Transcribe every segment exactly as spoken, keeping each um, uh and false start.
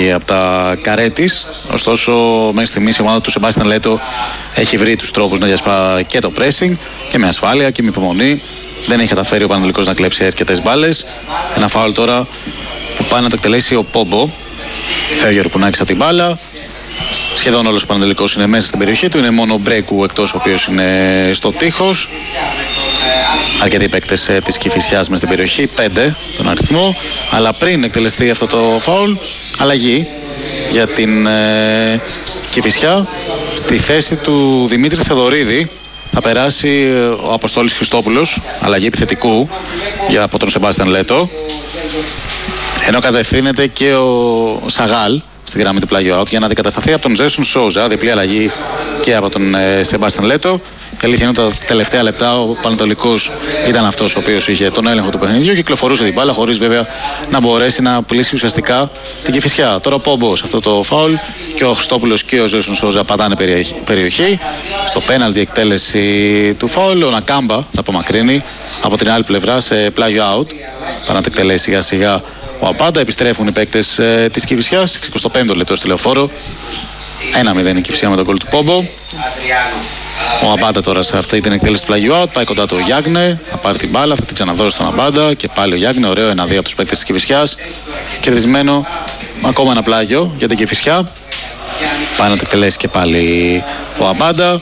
έφυγε από τα καρέ της. Ωστόσο, μέχρι στιγμής η ομάδα του Σεμπάστιαν Λέτο έχει βρει τους τρόπους να διασπά και το pressing και με ασφάλεια και με υπομονή. Δεν έχει καταφέρει ο Πανατολικός να κλέψει αρκετές μπάλες. Ένα φάουλ τώρα που πάει να το εκτελέσει ο Πόμπο. Φεύγει ο Ρουκουνάκης από την μπάλα. Σχεδόν όλος ο Πανατολικός είναι μέσα στην περιοχή του. Είναι μόνο ο Μπρέκου εκτός, ο οποίος είναι στο τείχος. Αρκετοί παίκτες ε, της Κηφισιάς μέσα στην περιοχή, πέντε τον αριθμό. Αλλά πριν εκτελεστεί αυτό το φάουλ, αλλαγή για την ε, Κηφισιά. Στη θέση του Δημήτρη Θεοδωρίδη θα περάσει ο Αποστόλης Χριστόπουλος, αλλαγή επιθετικού για από τον Σεμπάστιαν Λέτο. Ενώ κατευθύνεται και ο Σαγάλ στη γραμμή του πλάγιο out για να αντικατασταθεί από τον Ζέσον Σόουζα. Διπλή αλλαγή και από τον ε, Σεμπάστιαν Λέτο. Η αλήθεια είναι ότι τα τελευταία λεπτά ο Πανατολικός ήταν αυτός ο οποίος είχε τον έλεγχο του παιχνιδιού και κυκλοφορούσε την μπάλα χωρίς βέβαια να μπορέσει να πλήσει ουσιαστικά την Κηφισιά. Τώρα ο Πόμπος αυτό το φάουλ και ο Χριστόπουλος και ο Ζέσον Σόουζα πατάνε περιοχή. Στο πέναλτι εκτέλεση του φάουλ, ο Νακάμπα θα απομακρύνει από την άλλη πλευρά σε πλάγιο out. Πάνε να το εκτελέσει σιγά σιγά ο Απάντα. Επιστρέφουν οι παίκτες ε, της Κηφισιάς. εικοστό πέμπτο λεπτό στη Λεωφόρο. ένα μηδέν η Κηφισιά με τον γκολ του Πόμπο. Ο Αμπάντα τώρα σε αυτή την εκτέλεση του πλάγιου out πάει κοντά του ο Γιάγνε, θα πάρει την μπάλα, θα την ξαναδώσει στον Αμπάντα και πάλι ο Γιάγνε. Ωραίο ένα δύο από τους παίκτες της Κηφισιάς. Κερδισμένο ακόμα ένα πλάγιο για την Κηφισιά. Πάει να το εκτελέσει και πάλι ο Αμπάντα.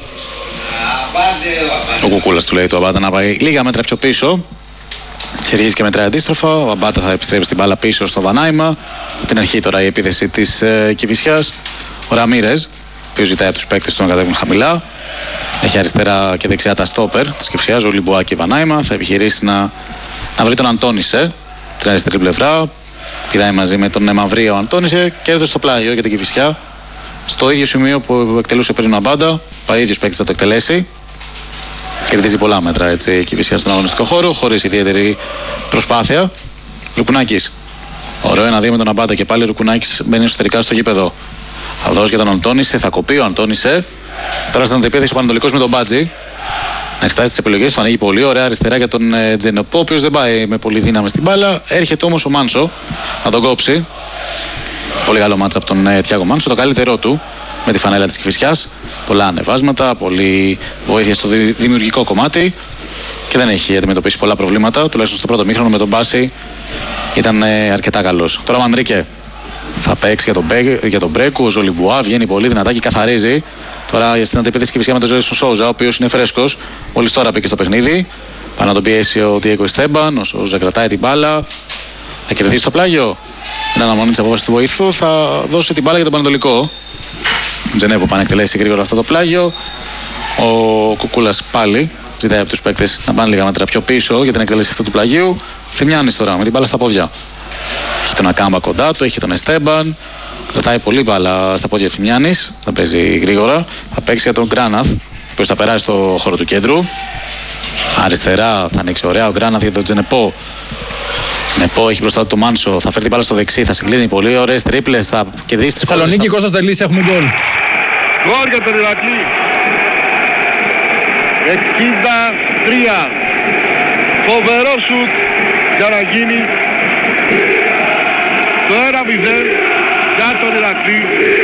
Ο Κουκούλας του λέει του Αμπάντα να πάει λίγα μέτρα πιο πίσω. Και αρχίζει και μετράει αντίστροφα. Ο Αμπάντα θα επιστρέψει την μπάλα πίσω στο Βανάιμα. Από την αρχή τώρα η επίθεση της ε, Κηφισιάς. Ο Ραμίρες, ο οποίος ζητάει από τους παίκτες του να κατέβουν χαμηλά. Έχει αριστερά και δεξιά τα στόπερ της Κηφισιάς, ο Λιμπουά και η Βανάιμα. Θα επιχειρήσει να, να βρει τον Αντώνισε την αριστερή πλευρά. Πηδάει μαζί με τον Μαυρία ο Αντώνισε και έδωσε στο πλάγιο για την Κηφισιά. Στο ίδιο σημείο που εκτελούσε πριν ο Αμπάντα, πάει ο ίδιος παίκτης θα το εκτελέσει. Κερδίζει πολλά μέτρα έτσι, η Κηφισιά στον αγωνιστικό χώρο, χωρίς ιδιαίτερη προσπάθεια. Ρουκουνάκης. Ωραίο ένα δύο με τον Αμπάντα και πάλι ο Ρουκουνάκης μπαίνει εσωτερικά στο γήπεδο. Θα δώσει για τον Αντώνισε, θα κοπεί ο Αντώνισε. Τώρα στην αντεπίθεση ο Πανατολικός με τον Μπάτζη. Να εξετάσει τις επιλογές του, ανοίγει πολύ ωραία αριστερά για τον ε, Τζενοπό, ο οποίος δεν πάει με πολύ δύναμη στην μπάλα. Έρχεται όμως ο Μάνσο να τον κόψει. Πολύ καλό μάτσα από τον ε, Τιάγο Μάνσο, το καλύτερό του με τη φανέλα της Κηφισιάς. Πολλά ανεβάσματα, πολύ βοήθεια στο δη, δημιουργικό κομμάτι και δεν έχει αντιμετωπίσει πολλά προβλήματα. Τουλάχιστον στο πρώτο μήχρονο με τον Μπάση ήταν ε, αρκετά καλός. Τώρα ο Μανρίκε θα παίξει για τον, Μπέ, για τον Μπρέκου. Ο Ζολιμπουά βγαίνει πολύ δυνατά και καθαρίζει. Τώρα στην αντεπίθεση Κηφισιά με τον Ζέσον Σόουζα, ο οποίος είναι φρέσκος. Μόλις τώρα μπήκε στο παιχνίδι. Πάει να τον πιέσει ο Διέγκο Εστέμπαν. Ο Σόουζα κρατάει την μπάλα. Θα κερδίσει το πλάγιο. Είναι αναμονή της απόφασης του βοηθού. Θα δώσει την μπάλα για τον Πανατολικό. Τζενέπο πάνε εκτελέσει γρήγορα αυτό το πλάγιο. Ο Κουκούλας πάλι ζητάει από τους παίκτες να πάνε λίγα μέτρα πιο πίσω για την εκτέλεση αυτού του πλαγίου. Θημιάνης τώρα με την μπάλα στα πόδια. Έχει τον Ακάμπα κοντά του, έχει τον Εστέμπαν. Κρατάει πολύ μπάλα στα πόδια Θημιάνης. Θα παίζει γρήγορα. Θα παίξει για τον Γκράναθ, ο οποίος θα περάσει στο χώρο του κέντρου. Αριστερά θα ανοίξει ωραία ο Γκράναθ για τον Τζενεπό. Νεπό έχει μπροστά του το Μάνσο. Θα φέρει την μπάλα στο δεξί. Θα συγκλίνει πολύ ωραίες τρίπλες. Θα κερδίσει τις Θεσσαλονίκη, Κώστας Δελής, έχουμε γκολ. Γκολ για τον Ηρακλή. εξήντα τρία. Φοβερό σουτ για να γίνει το ένα μηδέν για τον Ηρακλή.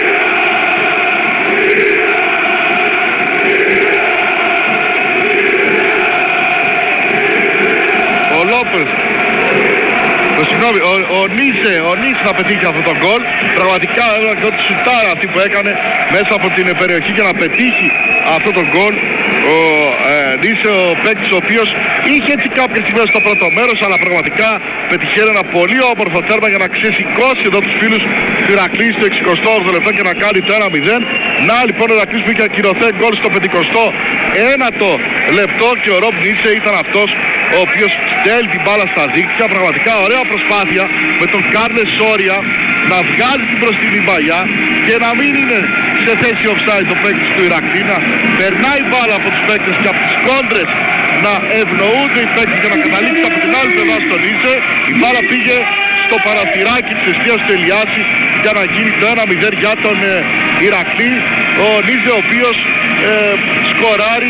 Ο Λόπες, το συγγνώμη, ο, ο Νίσε, ο Νίσε θα πετύχει αυτό το γκολ. Πραγματικά εδώ τη σουτάρα αυτή που έκανε μέσα από την περιοχή για να πετύχει αυτό το γκολ. Ο ε, Νίσε, ο παίκτης ο οποίος είχε έτσι κάποιες στιγμές στο πρώτο μέρος, αλλά πραγματικά πετυχαίνει ένα πολύ όμορφο τέρμα για να ξεσηκώσει εδώ τους φίλους του Ηρακλή στο εξηκοστό όγδοο λεπτό και να κάνει το ένα μηδέν. Να λοιπόν ο Ηρακλής που είχε ακυρωθέν γκολ στο πενηκοστό ένατο λεπτό και ο Ρομπ Νίσε ήταν αυτός ο οποίος στέλνει την μπάλα στα δίκτυα. Πραγματικά ωραία προσπάθεια με τον Κάρλες Σόρια να βγάλει την μπροστινή μπαλιά και να μην είναι σε θέση offside το παίκτης του Ηρακλή, να περνάει μπάλα από τους παίκτες και από τις κόντρες να ευνοούνται οι παίκτες και να καταλήξει από την άλλη πλευρά στον Νίσε. Η μπάλα πήγε στο παραθυράκι της εστίας του Ελιάση για να γίνει το ένα μηδέν για τον ε, Ηρακλή. Ο Νίσε ο οποίος ε, σκοράρει και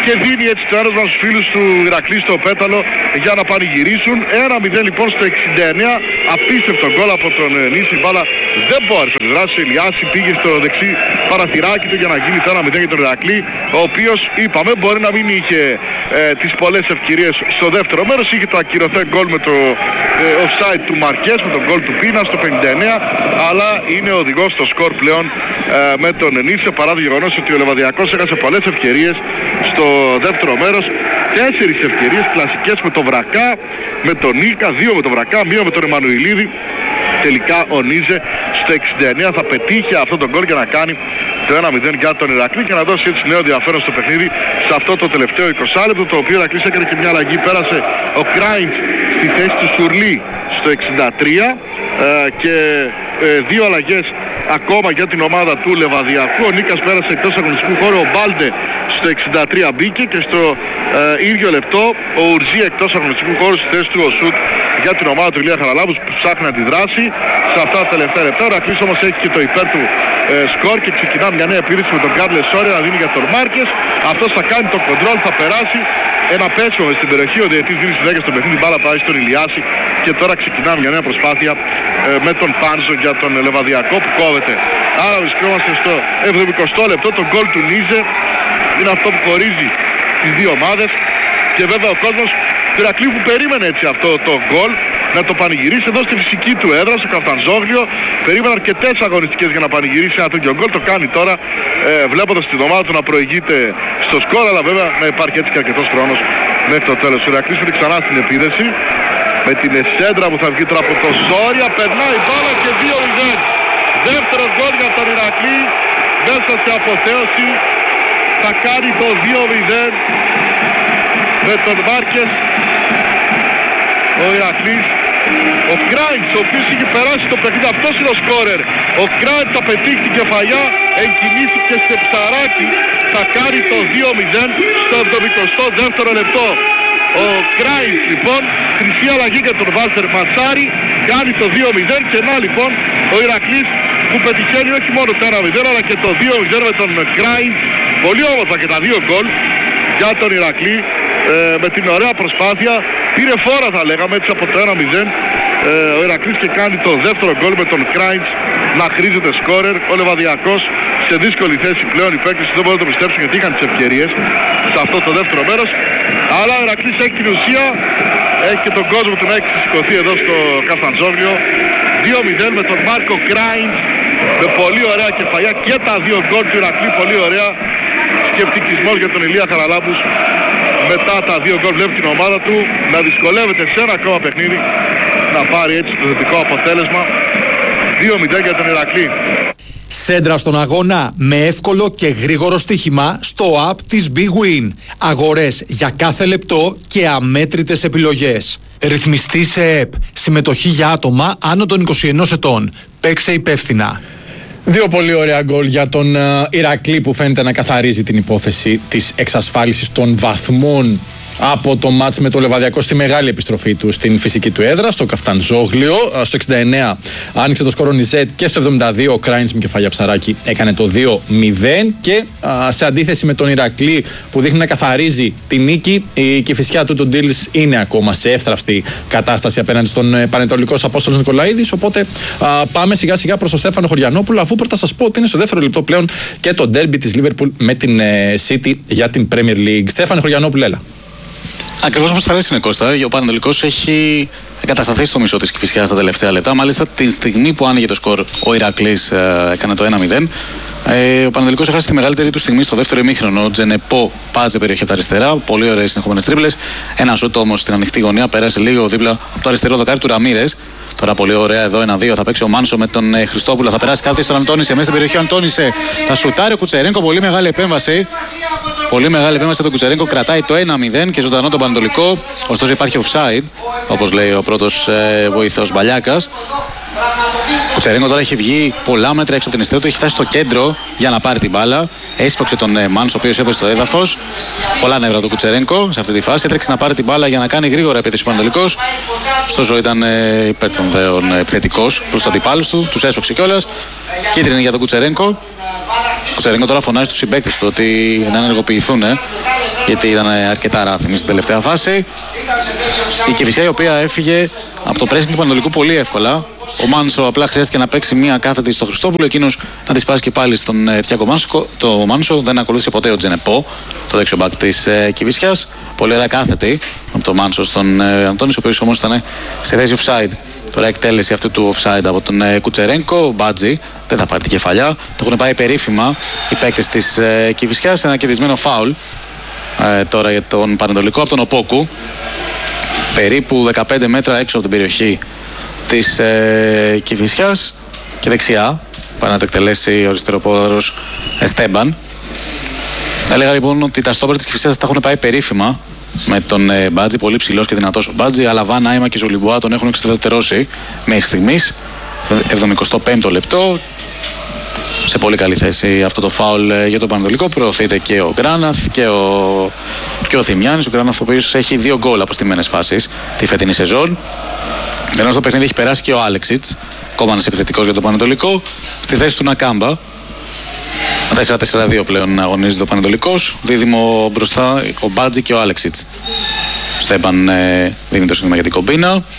και δίνει έτσι το ένασμα στους φίλους του Ηρακλή στο πέταλο για να πανηγυρίσουν. ένα μηδέν λοιπόν στο εξήντα εννέα, απίστευτο γκολ από τον Νίση. Η μπάλα δεν μπόρεσε να δράσει. Ο Ηλιάση πήγε στο δεξί παραθυράκι του για να γίνει το ένα μηδέν για τον Ηρακλή, ο οποίος είπαμε μπορεί να μην είχε ε, τις πολλές ευκαιρίες στο δεύτερο μέρος, είχε το ακυρωθέν γκολ με το ε, offside του Μαρκές, με τον γκολ του Πίνα στο πενήντα εννέα, αλλά είναι οδηγός στο σκορ πλέον ε, με τον Νίσε, παρά το γεγονός ότι ο Λεβαδιακός έχασε πολλές ευκαιρίες στο δεύτερο μέρος. Τέσσερις ευκαιρίες κλασικές με τον Βρακά, με τον Νίκα, δύο με τον Βρακά, μία με τον Εμμανουηλίδη. Τελικά ο Νίζε στο εξήντα εννέα θα πετύχει αυτό τον γκολ για να κάνει το ένα μηδέν για τον Ηρακλή και να δώσει έτσι νέο ενδιαφέρον στο παιχνίδι σε αυτό το τελευταίο είκοσι λεπτό, το οποίο ο Ηρακλής έκανε και μια αλλαγή. Πέρασε ο Κράιντς στη θέση του Σουρλί στο εξήντα τρία ε, και ε, δύο αλλαγές ακόμα για την ομάδα του Λεβαδιακού. Ο Νίκας πέρασε εκτός αγωνιστικού χώρου, ο Μπάλντε στο εξήντα τρία μπήκε και στο ε, ίδιο λεπτό ο Ουρζή εκτός αγωνιστικού χώρου στη θέση του Οσούτ για την ομάδα του Ηλία Χαραλάμπους που ψάχνει να αντιδράσει σε αυτά τα τελευταία λεπτά. Ο Ηρακλής όμως έχει και το υπέρ του ε, σκορ και ξεκινά μια νέα επίθεση με τον Κάρλες Σόρια να δίνει για τον Μάρκες. Αυτός θα κάνει το κοντρόλ, θα περάσει ένα πέσιμο στην περιοχή. Ο διαιτητής δίνει συνέχεια στο παιχνίδι, μπάλα πάει στον Ηλιάση και τώρα ξεκινά μια νέα προσπάθεια ε, με τον Πάνζο για τον Λεβαδιακό που κόβεται. Άρα βρισκόμαστε στο εβδομηκοστό λεπτό. Το γκολ του Νίζε είναι αυτό που χωρίζει τις δύο ομάδες και βέβαια ο κόσμος του Ηρακλή που περίμενε έτσι αυτό το γκολ να το πανηγυρίσει εδώ στη φυσική του έδρα, στο Καφτανζόγλιο. Περίμενε αρκετές αγωνιστικές για να πανηγυρίσει ένα τέτοιο γκολ. Το κάνει τώρα ε, βλέποντας την ομάδα του να προηγείται στο σκορ, αλλά βέβαια να υπάρχει έτσι και αρκετός χρόνος μέχρι το τέλος. Ο Ηρακλής είναι ξανά στην επίδεση με την σέντρα που θα βγει τώρα από το Σόρια. Περνάει η μπάλα και δύο μηδέν. Δεύτερο γκολ για τον Ηρακλή μέσα σε αποθέωση. Θα κάνει το δύο μηδέν με τον Μάρκες. Ο Ηρακλής, ο Κράιντς, ο οποίος είχε περάσει το παιχνίδι, αυτός είναι ο σκόρερ. Ο Κράιντς θα πετύχει την κεφαλιά, εγκινήθηκε σε ψαράκι, θα κάνει το δύο μηδέν στο εβδομηκοστό δεύτερο λεπτό. Ο Κράιντς λοιπόν, χρυσή αλλαγή για τον Βάλτερ Ματσάρη, κάνει το δύο μηδέν και να λοιπόν ο Ηρακλής που πετυχαίνει όχι μόνο το ένα μηδέν αλλά και το δύο μηδέν με τον Κράιντς. Πολύ όμορφα και τα δύο γκολ για τον Ηρακλή. Ε, με την ωραία προσπάθεια πήρε φόρα θα λέγαμε έτσι από το ένα μηδέν ε, ο Ηρακλής και κάνει το δεύτερο γκολ με τον Κράιντς να χρήζεται σκόρερ. Ο Λεβαδιακός σε δύσκολη θέση πλέον, οι παίκτες δεν μπορούν να το πιστέψουν γιατί είχαν τις ευκαιρίες σε αυτό το δεύτερο μέρος, αλλά ο Ηρακλής έχει την ουσία, έχει και τον κόσμο του να έχει σηκωθεί εδώ στο Καφτανζόγλιο. δύο μηδέν με τον Μάρκο Κράιντς με πολύ ωραία κεφαλιά και τα δύο γκολ του Ηρακλή, πολύ ωραία. Σκεπτικισμός για τον Ηλία Χαραλάμπους μετά τα δύο γκολ, βλέπει την ομάδα του να δυσκολεύεται σε ένα ακόμα παιχνίδι να πάρει έτσι το θετικό αποτέλεσμα. δύο μηδέν για τον Ηρακλή. Σέντρα στον αγώνα με εύκολο και γρήγορο στοίχημα στο app της Big Win. Αγορές για κάθε λεπτό και αμέτρητες επιλογές. Ρυθμιστή σε ΕΠ. Συμμετοχή για άτομα άνω των είκοσι ενός ετών. Παίξε υπεύθυνα. Δύο πολύ ωραία γκολ για τον uh, Ηρακλή που φαίνεται να καθαρίζει την υπόθεση της εξασφάλισης των βαθμών από το μάτς με το Λεβαδιακό στη μεγάλη επιστροφή του στην φυσική του έδρα, στο Καφτανζόγλιο. Στο εξήντα εννέα άνοιξε το σκορ ο Νιζέτ και στο εβδομήντα δύο ο Κράιντς με κεφαλιά ψαράκι έκανε το δύο μηδέν και α, σε αντίθεση με τον Ηρακλή που δείχνει να καθαρίζει τη νίκη, η Κηφισιά του Ντίλς είναι ακόμα σε εύθραυστη κατάσταση απέναντι στον ε, Πανετολικός Απόστολος Νικολαίδης. Οπότε α, πάμε σιγά σιγά προς τον Στέφανο Χωριανόπουλο, αφού πρώτα σας πω ότι είναι στο δεύτερο λεπτό πλέον και το ντέρμπι της Λίβερπουλ με την ε, City για την Premier League. Στέφανο Χωριανόπουλο, έλα. Ακριβώς όπως θα λες είναι, Κώστα, ο Πανετολικός έχει εγκατασταθεί στο μισό της Κηφισιάς στα τελευταία λεπτά. Μάλιστα την στιγμή που άνοιγε το σκορ ο Ηρακλής ε, έκανε το ένα μηδέν. Ε, ο Πανετολικός έχασε τη μεγαλύτερη του στιγμή στο δεύτερο ημίχρονο. Ο Τζενεπό πάτσε περιοχή από τα αριστερά, πολύ ωραίες συνεχόμενες τρίπλες. Ένα σούτ όμως στην ανοιχτή γωνία, πέρασε λίγο δίπλα από το αριστερό δοκάρι του Ραμίρες. Τώρα πολύ ωραία εδώ ένα δύο θα παίξει ο Μάνσο με τον ε, Χριστόπουλο. Θα περάσει κάτι στον Αντώνισε μέσα στην περιοχή. Ο Αντώνισε θα σουτάρει ο Κουτσερένκο. Πολύ μεγάλη επέμβαση. Πολύ μεγάλη επέμβαση από τον Κουτσερένκο. Κρατάει το ένα μηδέν και ζωντανό τον Πανετολικό. Ωστόσο υπάρχει offside, όπως λέει ο πρώτος ε, βοηθός Μπαλιάκας. Ο Κουτσερένκο τώρα έχει βγει πολλά μέτρα έξω από την αιστεία του. Έχει φτάσει στο κέντρο για να πάρει την μπάλα. Έσπρωξε τον ε, Μάνσο, ο οποίος έπεσε στο έδαφος. Πολλά νεύρα του Κουτσερένκο σε αυτή τη φάση. Έτρεξε να πάρει την μπάλα για να κάνει γρήγορα επίθεση ο Πανετολικός. Ωστόσο ήταν ε, υπέρ των δέων επιθετικός προς τους αντιπάλους του. Τους έσπρωξε κιόλας. Κίτρινη για τον Κουτσερένκο. Κουτσερέγκο τώρα φωνάζει στους συμπαίκτες του ότι να ενεργοποιηθούν, γιατί ήταν αρκετά ράθυμοι στην τελευταία φάση. Η Κηφισιά η οποία έφυγε από το pressing του Πανετολικού πολύ εύκολα. Ο Μάνσο απλά χρειάστηκε να παίξει μία κάθετη στο Χριστόπουλο, εκείνος να τη σπάσει και πάλι στον ε, Τιάκο Μάνσο. Το Μάνσο δεν ακολούθησε ποτέ ο Τζενεπό, το δεξιό μπακ της ε, Κηφισιάς. Πολύ ωραία κάθετη από το Μάνσο στον ε, Αντώνης, ο οποίος όμως ήταν σε θέση offside. Τώρα εκτέλεση αυτού του offside από τον ε, Κουτσερέγκο, ο Μπάτζι δεν θα πάρει την κεφαλιά. Το έχουν πάει περίφημα οι παίκτες της ε, Κηφισιάς. Ένα κερδισμένο φάουλ ε, τώρα για τον Πανετολικό από τον Οπόκου. Περίπου δεκαπέντε μέτρα έξω από την περιοχή της ε, Κηφισιάς και δεξιά πάει να το εκτελέσει ο αριστεροπόδαρος Εστέμπαν. Έλεγα λοιπόν ότι τα στόπερ της Κηφισιάς τα έχουν πάει περίφημα με τον ε, Μπάτζι, πολύ ψηλός και δυνατός ο Μπάτζι, αλλά Βαν Άιμα και Ζολιμπουά τον έχουν εξεδετερώσει μέχρι στιγμής. εβδομηκοστό πέμπτο λεπτό, σε πολύ καλή θέση αυτό το φάουλ ε, για τον Πανετολικό. Προωθείται και ο Γκράναθ και ο, και ο Θημιάνης. Ο Γκράναθ ο οποίος έχει δύο γκολ από στιμένες φάσεις τη φετινή σεζόν. Ενώ στο παιχνίδι έχει περάσει και ο Άλεξιτς, ακόμα ένας επιθετικός για το Πανετολικό, στη θέση του Νακάμπα. τέσσερα τέσσερα δύο πλέον αγωνίζεται ο Πανετολικός. Δίδυμο μπροστά ο Μπάτζι και ο Άλεξιτς. Στέπαν ε, δίνει το σύνδεμα για την κομπίνα. Ο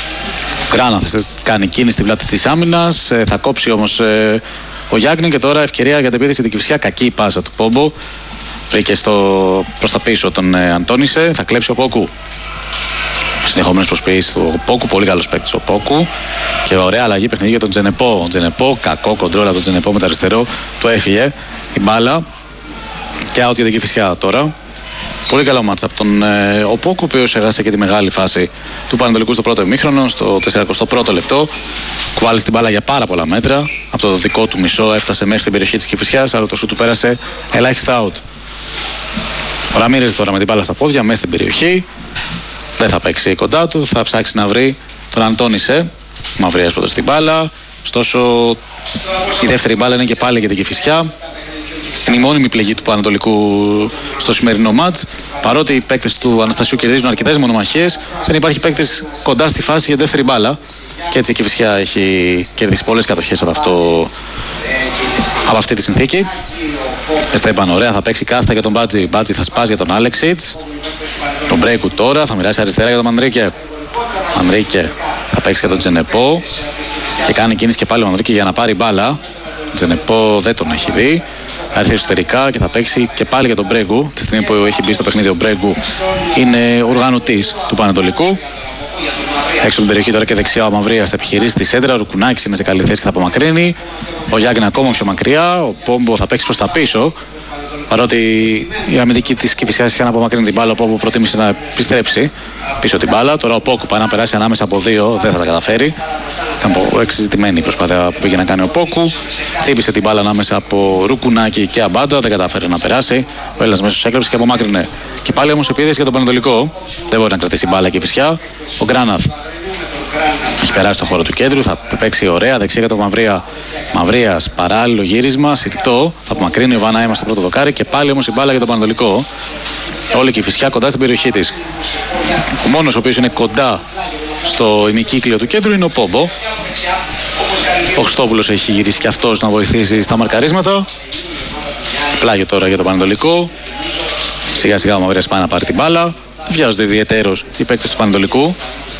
Γκράναθ κάνει κίνηση στην πλάτη της άμυνας. Ε, θα κόψει όμως ε, ο Γιάννη και τώρα ευκαιρία για την επίθεση την Κηφισιά. Κακή η πάσα του Πόμπο. Βρήκε στο, προς τα πίσω τον ε, Αντώνισε. Θα κλέψει ο Πόκου. Συνεχόμενες προσποιήσεις του Πόκου, πολύ καλός παίκτης ο Πόκου. Και ωραία αλλαγή παιχνίδι για τον Τζενεπό. Ο Τζενεπό, κακό κοντρόλ από τον Τζενεπό με το αριστερό, του έφυγε η μπάλα. Και out για την Κηφισιά τώρα. Πολύ καλό μάτσα από τον ε, ο Πόκου, ο οποίος έχασε και τη μεγάλη φάση του Πανετολικού στο πρώτο ημίχρονο, στο τεσσαρικοστό πρώτο λεπτό. Κουβάλισε την μπάλα για πάρα πολλά μέτρα. Από το δικό του μισό έφτασε μέχρι την περιοχή της Κηφισιάς, αλλά το σου του πέρασε ελάχιστα out. Ο Ραμίρες τώρα με την μπάλα στα πόδια, μέσα στην περιοχή. Δεν θα παίξει κοντά του, θα ψάξει να βρει τον Αντώνισε. Μαυρίας πρώτα στην μπάλα. Ωστόσο, η δεύτερη μπάλα είναι και πάλι για την Κηφισιά. Είναι η μόνιμη πληγή του Πανετολικού στο σημερινό μάτς. Παρότι οι παίκτες του Αναστασίου κερδίζουν αρκετές μονομαχίες, δεν υπάρχει παίκτης κοντά στη φάση για δεύτερη μπάλα. Και έτσι η Κηφισιά έχει κερδίσει πολλές κατοχές από, αυτό, από αυτή τη συνθήκη. Εστέπαν ωραία, θα παίξει κάστα για τον Μπάτζι. Μπάτζι θα σπάσει για τον Άλεξιτς. Τον Μπρέικου τώρα θα μοιράσει αριστερά για τον Μανδρίκε. Μανδρίκε θα παίξει για τον Τζενεπό. Και κάνει κίνηση και πάλι ο Μανδρίκε για να πάρει μπάλα. Τζενεπό δεν τον έχει δει. Θα έρθει εσωτερικά και θα παίξει και πάλι για τον Μπρέγκου. Τη στιγμή που έχει μπει στο παιχνίδι ο Μπρέγκου είναι οργανωτής του Πανετολικού. Έξω από την περιοχή τώρα και δεξιά ο Μαυρίας θα επιχειρήσει τη σέντρα. Ο Ρουκουνάκης είναι σε καλή θέση και θα απομακρύνει. Ο Γιάννη ακόμα πιο μακριά. Ο Πόμπο θα παίξει προς τα πίσω. Παρότι οι αμυντικοί της Κηφισιάς είχαν απομακρύνει την μπάλα, ο Πόμπο προτίμησε να επιστρέψει πίσω την μπάλα. Τώρα ο Πόκου πάει να περάσει ανάμεσα από δύο, δεν θα τα καταφέρει. Ήταν εξεζητημένη η προσπάθεια που πήγε να κάνει ο Πόκου. Τσίπησε την μπάλα ανάμεσα από Ρουκουνάκη και Αμπάντα, δεν κατάφερε να περάσει. Ο Έλληνας μέσος έκλεψε και απομάκρυνε. Και πάλι όμως επίδεση για τον Πανετολικό. Δεν μπορεί να κρατήσει μπάλα και Κηφισιά. Ο Γκράναθ έχει περάσει στο χώρο του κέντρου, θα παίξει ωραία δεξιά για τον Μαυρία. Μαυρίας, παράλληλο γύρισμα, σιτό. Θα απομακρύνει ο Βαν Άιμα στο πρώτο δοκάρι και πάλι όμως η μπάλα για τον Πανετολικό. Όλη η Κηφισιά κοντά στην περιοχή της. Ο μόνος ο οποίος είναι κοντά στο ημικύκλιο του κέντρου είναι ο Πόμπο. Ο Χριστόπουλος έχει γυρίσει και αυτός να βοηθήσει στα μαρκαρίσματα. Πλάγιο τώρα για τον Πανετολικό. Σιγά σιγά ο Μαυρίας πάει να πάρει την μπάλα. Βιάζονται ιδιαιτέρως οι παίκτες του Πανετολικού.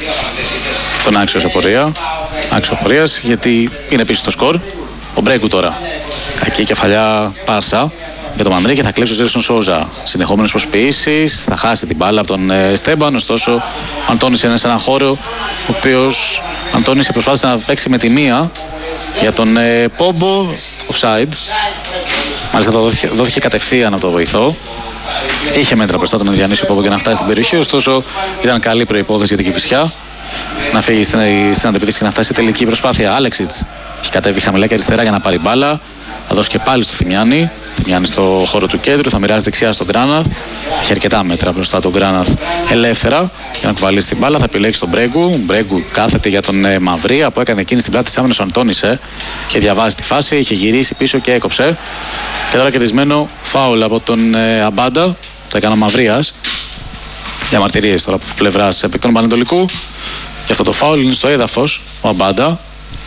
Τον άξιο σε πορεία. Άξιο πορείας γιατί είναι πίσω στο σκορ. Ο Μπρέγκου τώρα. Κακή κεφαλιά πάσα για τον Μανδρίκη, θα κλέψει ο Ζέρσον Σόουζα. Συνεχόμενες προσποιήσεις, θα χάσει την μπάλα από τον ε, Στέμπαν. Ωστόσο, ο Αντώνης είναι σε έναν χώρο ο οποίος Αντώνης προσπάθησε να παίξει με τη μία για τον ε, Πόμπο. Offside. Μάλιστα το δόθηκε, δόθηκε κατευθείαν από το βοηθό. Είχε μέτρα μπροστά τον Διανύσιο Πόμπο για να φτάσει στην περιοχή. Ωστόσο, ήταν καλή προϋπόθεση για την Κηφισιά να φύγει στην, στην αντεπίθεση και να φτάσει σε τελική προσπάθεια. Άλεξιτς έχει κατέβει χαμηλά και αριστερά για να πάρει μπάλα. Θα δώσει και πάλι στο Θημιάνη. Θημιάνη στο χώρο του κέντρου. Θα μοιράζει δεξιά στον Γκράναθ. Έχει αρκετά μέτρα μπροστά τον Γκράναθ ελεύθερα για να κουβαλήσει την μπάλα. Θα επιλέξει τον Μπρέγκου. Μπρέγκου κάθεται για τον ε, Μαυρία που έκανε εκείνη στην πλάτη της άμυνας ο Αντώνησε. Είχε διαβάσει τη φάση, είχε γυρίσει πίσω και έκοψε. Και τώρα κερδισμένο φάουλ από τον ε, Αμπάντα. Το έκανε ο Μαυρίας. Διαμαρτυρίες τώρα από πλευράς επίκτων Πανετολικού. Και αυτό το φάουλ είναι στο έδαφος ο Αμπάντα.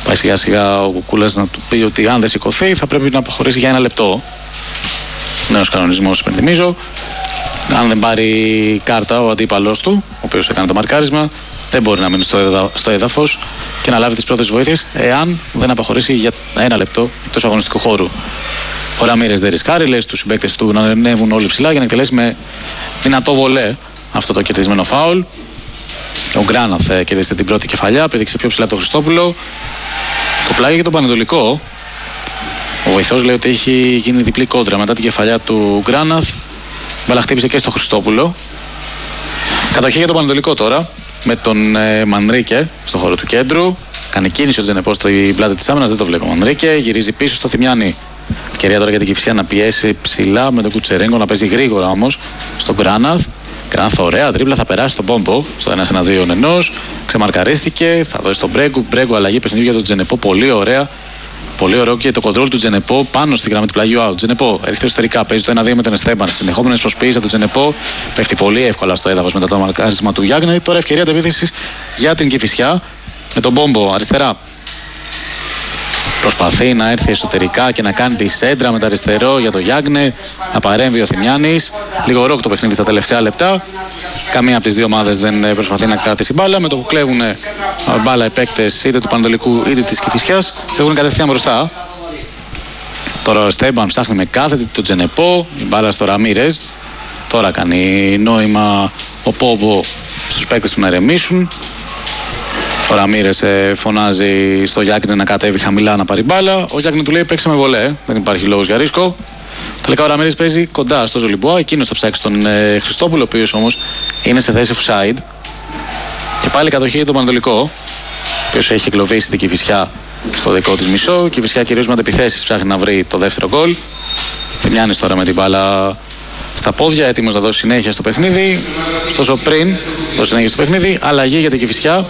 Πάει σιγά σιγά ο Κουκούλας να του πει ότι αν δεν σηκωθεί θα πρέπει να αποχωρήσει για ένα λεπτό. Νέος κανονισμός, υπενθυμίζω. Αν δεν πάρει κάρτα ο αντίπαλός του, ο οποίος έκανε το μαρκάρισμα, δεν μπορεί να μείνει στο, έδα, στο έδαφος και να λάβει τις πρώτες βοήθειες εάν δεν αποχωρήσει για ένα λεπτό εκτός αγωνιστικού χώρου. Ο Ραμίρες δεν ρισκάρει, λέει στους συμπαίκτες του να ανέβουν όλοι ψηλά για να εκτελέσει με δυνατό βολέ αυτό το κερδισμένο φάουλ. Ο Γκράναθ κέρδισε την πρώτη κεφαλιά, πήδηξε πιο ψηλά από τον Χριστόπουλο. Το πλάγι για τον Πανετολικό. Ο βοηθός λέει ότι έχει γίνει διπλή κόντρα μετά την κεφαλιά του Γκράναθ. Μπαλά χτύπησε και στο Χριστόπουλο. Κατοχή για τον Πανετολικό τώρα με τον ε, Μανρίκε στο χώρο του κέντρου. Κάνει κίνηση ο Τζενεπό στην πλάτη της άμυνας, δεν το βλέπει ο Μανρίκε. Γυρίζει πίσω στο Θημιάνι. Ευκαιρία τώρα για την Κηφισιά να πιέσει ψηλά με τον Κουτσερέγκο, να παίζει γρήγορα όμως στον Γκράναθ. Γκράναθ ωραία, τρίπλα θα περάσει τον Πόμπο στο ένα ένα δύο ενός. Ξεμαρκαρίστηκε, θα δώσει τον Μπρέγκου. Μπρέγκου αλλαγή παιχνίδι για τον Τζενεπό, πολύ ωραία. Πολύ ωραίο και το κοντρόλ του Τζενεπό πάνω στη γραμμή του πλαγιού out. Τζενεπό έρχεται εσωτερικά, παίζει το ένα δύο με τον Εστέμπαν. Συνεχόμενες προσποιήσεις από τον Τζενεπό, πέφτει πολύ εύκολα στο έδαφος μετά το μαρκάρισμα του Γιάγνε. Τώρα ευκαιρία αντεπίθεσης για την Κηφισιά με τον Πόμπο αριστερά. Προσπαθεί να έρθει εσωτερικά και να κάνει τη σέντρα με το αριστερό για τον Γιάγνε. Να παρέμβει ο Θημιάνης. Λίγο ροκ το παιχνίδι στα τελευταία λεπτά. Καμία από τις δύο ομάδες δεν προσπαθεί να κρατήσει μπάλα. Με το που κλέβουν μπάλα οι παίκτες είτε του Πανετολικού είτε της Κηφισιάς, φεύγουν κατευθείαν μπροστά. Τώρα ο Στέμπαν ψάχνει με κάθετη τον Τζενεπό. Η μπάλα στο Ραμίρες. Τώρα κάνει νόημα ο Πόμπο στους παίκτες του να ηρεμήσουν. Ο Ραμίρες ε, φωνάζει στο Γιάκνε να κατέβει χαμηλά να πάρει μπάλα. Ο Γιάκνε του λέει παίξε με βολέ, δεν υπάρχει λόγος για ρίσκο. Τελικά ο Ραμίρες παίζει κοντά στο Ζολιμπουά, εκείνος θα ψάξει τον ε, Χριστόπουλο, ο οποίος όμως είναι σε θέση offside. Και πάλι κατοχή για τον Πανετολικό, ο οποίος έχει εγκλωβίσει την Κηφισιά στο δικό της μισό. Η Κηφισιά κυρίως με αντεπιθέσεις ψάχνει να βρει το δεύτερο γκολ. Θημιάνης τώρα με την μπάλα στα πόδια, έτοιμος να δώσει συνέχεια στο παιχνίδι. Ωστόσο πριν δώσει συνέχεια στο παιχνίδι, αλλαγή για την Κηφισιά.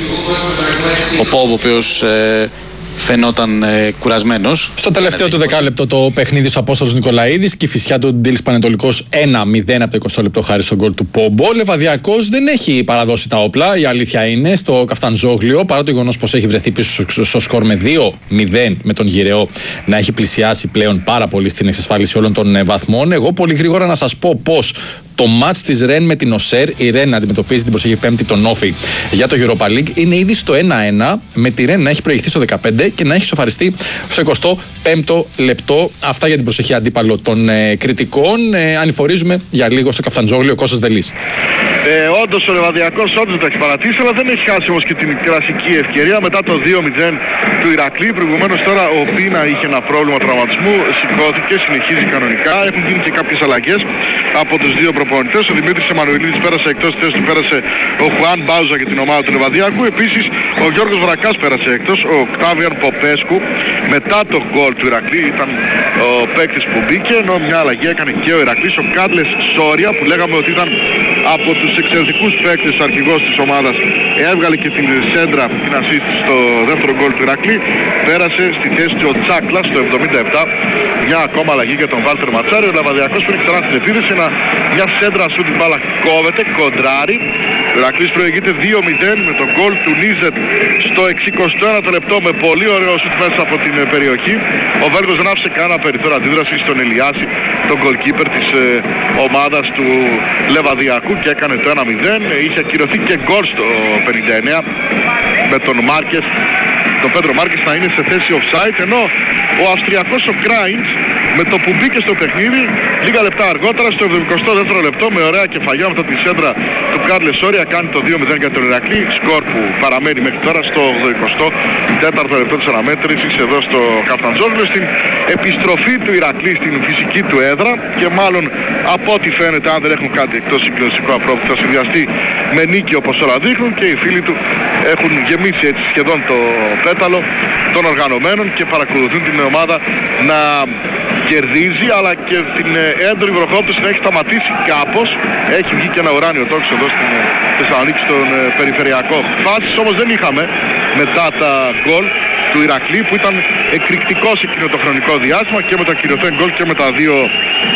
Ο Πόβ, ο οποίος ε, φαινόταν ε, κουρασμένος. Στο τελευταίο του δεκάλεπτο το παιχνίδι στο Απόστολος Νικολαίδης, Κηφισιά του Ντίλης Πανετολικός ένα μηδέν από το εικοστό λεπτό χάρη στον γκολ του Πόμπο. Ο Λεβαδιακός δεν έχει παραδώσει τα όπλα, η αλήθεια είναι, στο Καφταντζόγλιο, παρά το γεγονός πως έχει βρεθεί πίσω στο σκορ με δύο μηδέν με τον Γυραιό να έχει πλησιάσει πλέον πάρα πολύ στην εξασφάλιση όλων των βαθμών. Εγώ πολύ γρήγορα να σας πω πως το μάτς της Ρεν με την Οσέρ, η Ρεν αντιμετωπίζει την προσεχή Πέμπτη τον Όφι για το Europa League, είναι ήδη στο ένα ένα, με τη Ρεν να έχει προηγηθεί στο δεκαπέντε και να έχει σοφαριστεί στο εικοστό πέμπτο λεπτό. Αυτά για την προσεχή αντίπαλο των ε, κριτικών. Ε, ανηφορίζουμε για λίγο στο Καφταντζόγλιο, Κώστας Δελής. Ε, όντως ο Λεβαδιακός όντως δεν τα έχει παρατήσει, αλλά δεν έχει χάσει όμως και την κλασική ευκαιρία μετά το δύο μηδέν του Ηρακλή. Προηγουμένως τώρα ο Πίνα είχε ένα πρόβλημα τραυματισμού, σηκώθηκε, συνεχίζει κανονικά. Έχουν γίνει και κάποιες αλλαγές από τους δύο προπονητές. Ο Δημήτρης Εμμανουηλίδης πέρασε εκτός θέσης του, πέρασε ο Χουάν Μπάουζα για την ομάδα του Λεβαδιακού. Επίσης ο Γιώργος Βρακάς πέρασε εκτός, ο Οκτάβιαν Ποπέσκου μετά το γκολ του Ηρακλή ήταν ο παίκτης που μπήκε, ενώ μια αλλαγή έκανε και ο Ηρακλής. Ο Κάντλες Σόρια που λέγαμε ότι ήταν από τους εξαιρετικούς παίκτες αρχηγός της ομάδας, έβγαλε και την σέντρα, την assist στο δεύτερο γκολ του Ηρακλή, πέρασε στη θέση του ο Τσάκλας στο εβδομήντα επτά. Μια ακόμα αλλαγή για τον Βάλτερ Ματσάρη. Ο Λεβαδιακός πήρε ξανά στην επίθεση, ένα, μια σέντρα σου την μπάλα κόβεται, κοντράρι. Ο Ηρακλής προηγείται δύο μηδέν με τον γκολ του Νίζετ στο εξηκοστό ένατο λεπτό με πολύ ωραίο σουτ μέσα από την περιοχή. Ο Βέργος δεν άφησε κανένα περιθώριο αντίδραση στον Ελιάση, τον goalkeeper της ε, ομάδας του Λεβαδιακού, και έκανε το ένα μηδέν. Είχε ακυρωθεί και γκολ στο πενήντα εννέα με τον Μάρκες, τον Πέντρο Μάρκες να είναι σε θέση offside, ενώ ο Αυστριακός ο Κράινς με το που μπήκε στο παιχνίδι λίγα λεπτά αργότερα στο εβδομηκοστό δεύτερο λεπτό με ωραία κεφαλιά μετά τη σέντρα του Κάρλες Σόρια κάνει το δύο μηδέν για τον Ηρακλή, σκορ που παραμένει μέχρι τώρα στο ογδοηκοστό τέταρτο λεπτό της αναμέτρησης εδώ στο Καφταντζόγλιο, στην επιστροφή του Ηρακλή στην φυσική του έδρα, και μάλλον από ό,τι φαίνεται, αν δεν έχουν κάτι εκτός συγκλονιστικό απρόπτου, θα συνδυαστεί με νίκη όπως όλα δείχνουν, και οι φίλοι του έχουν γεμίσει έτσι σχεδόν το πέταλο των οργανωμένων και παρακολουθούν την ομάδα να κερδίζει, αλλά και την έντονη βροχόπτωση να έχει σταματήσει κάπως. Έχει βγει και ένα ουράνιο τόξο εδώ στην Θεσσαλονίκη στον περιφερειακό. Φάσεις όμως δεν είχαμε μετά τα γκολ του Ηρακλή, που ήταν εκρηκτικό σε εκείνο το χρονικό διάστημα και με το ακυρωθέν γκολ και με τα δύο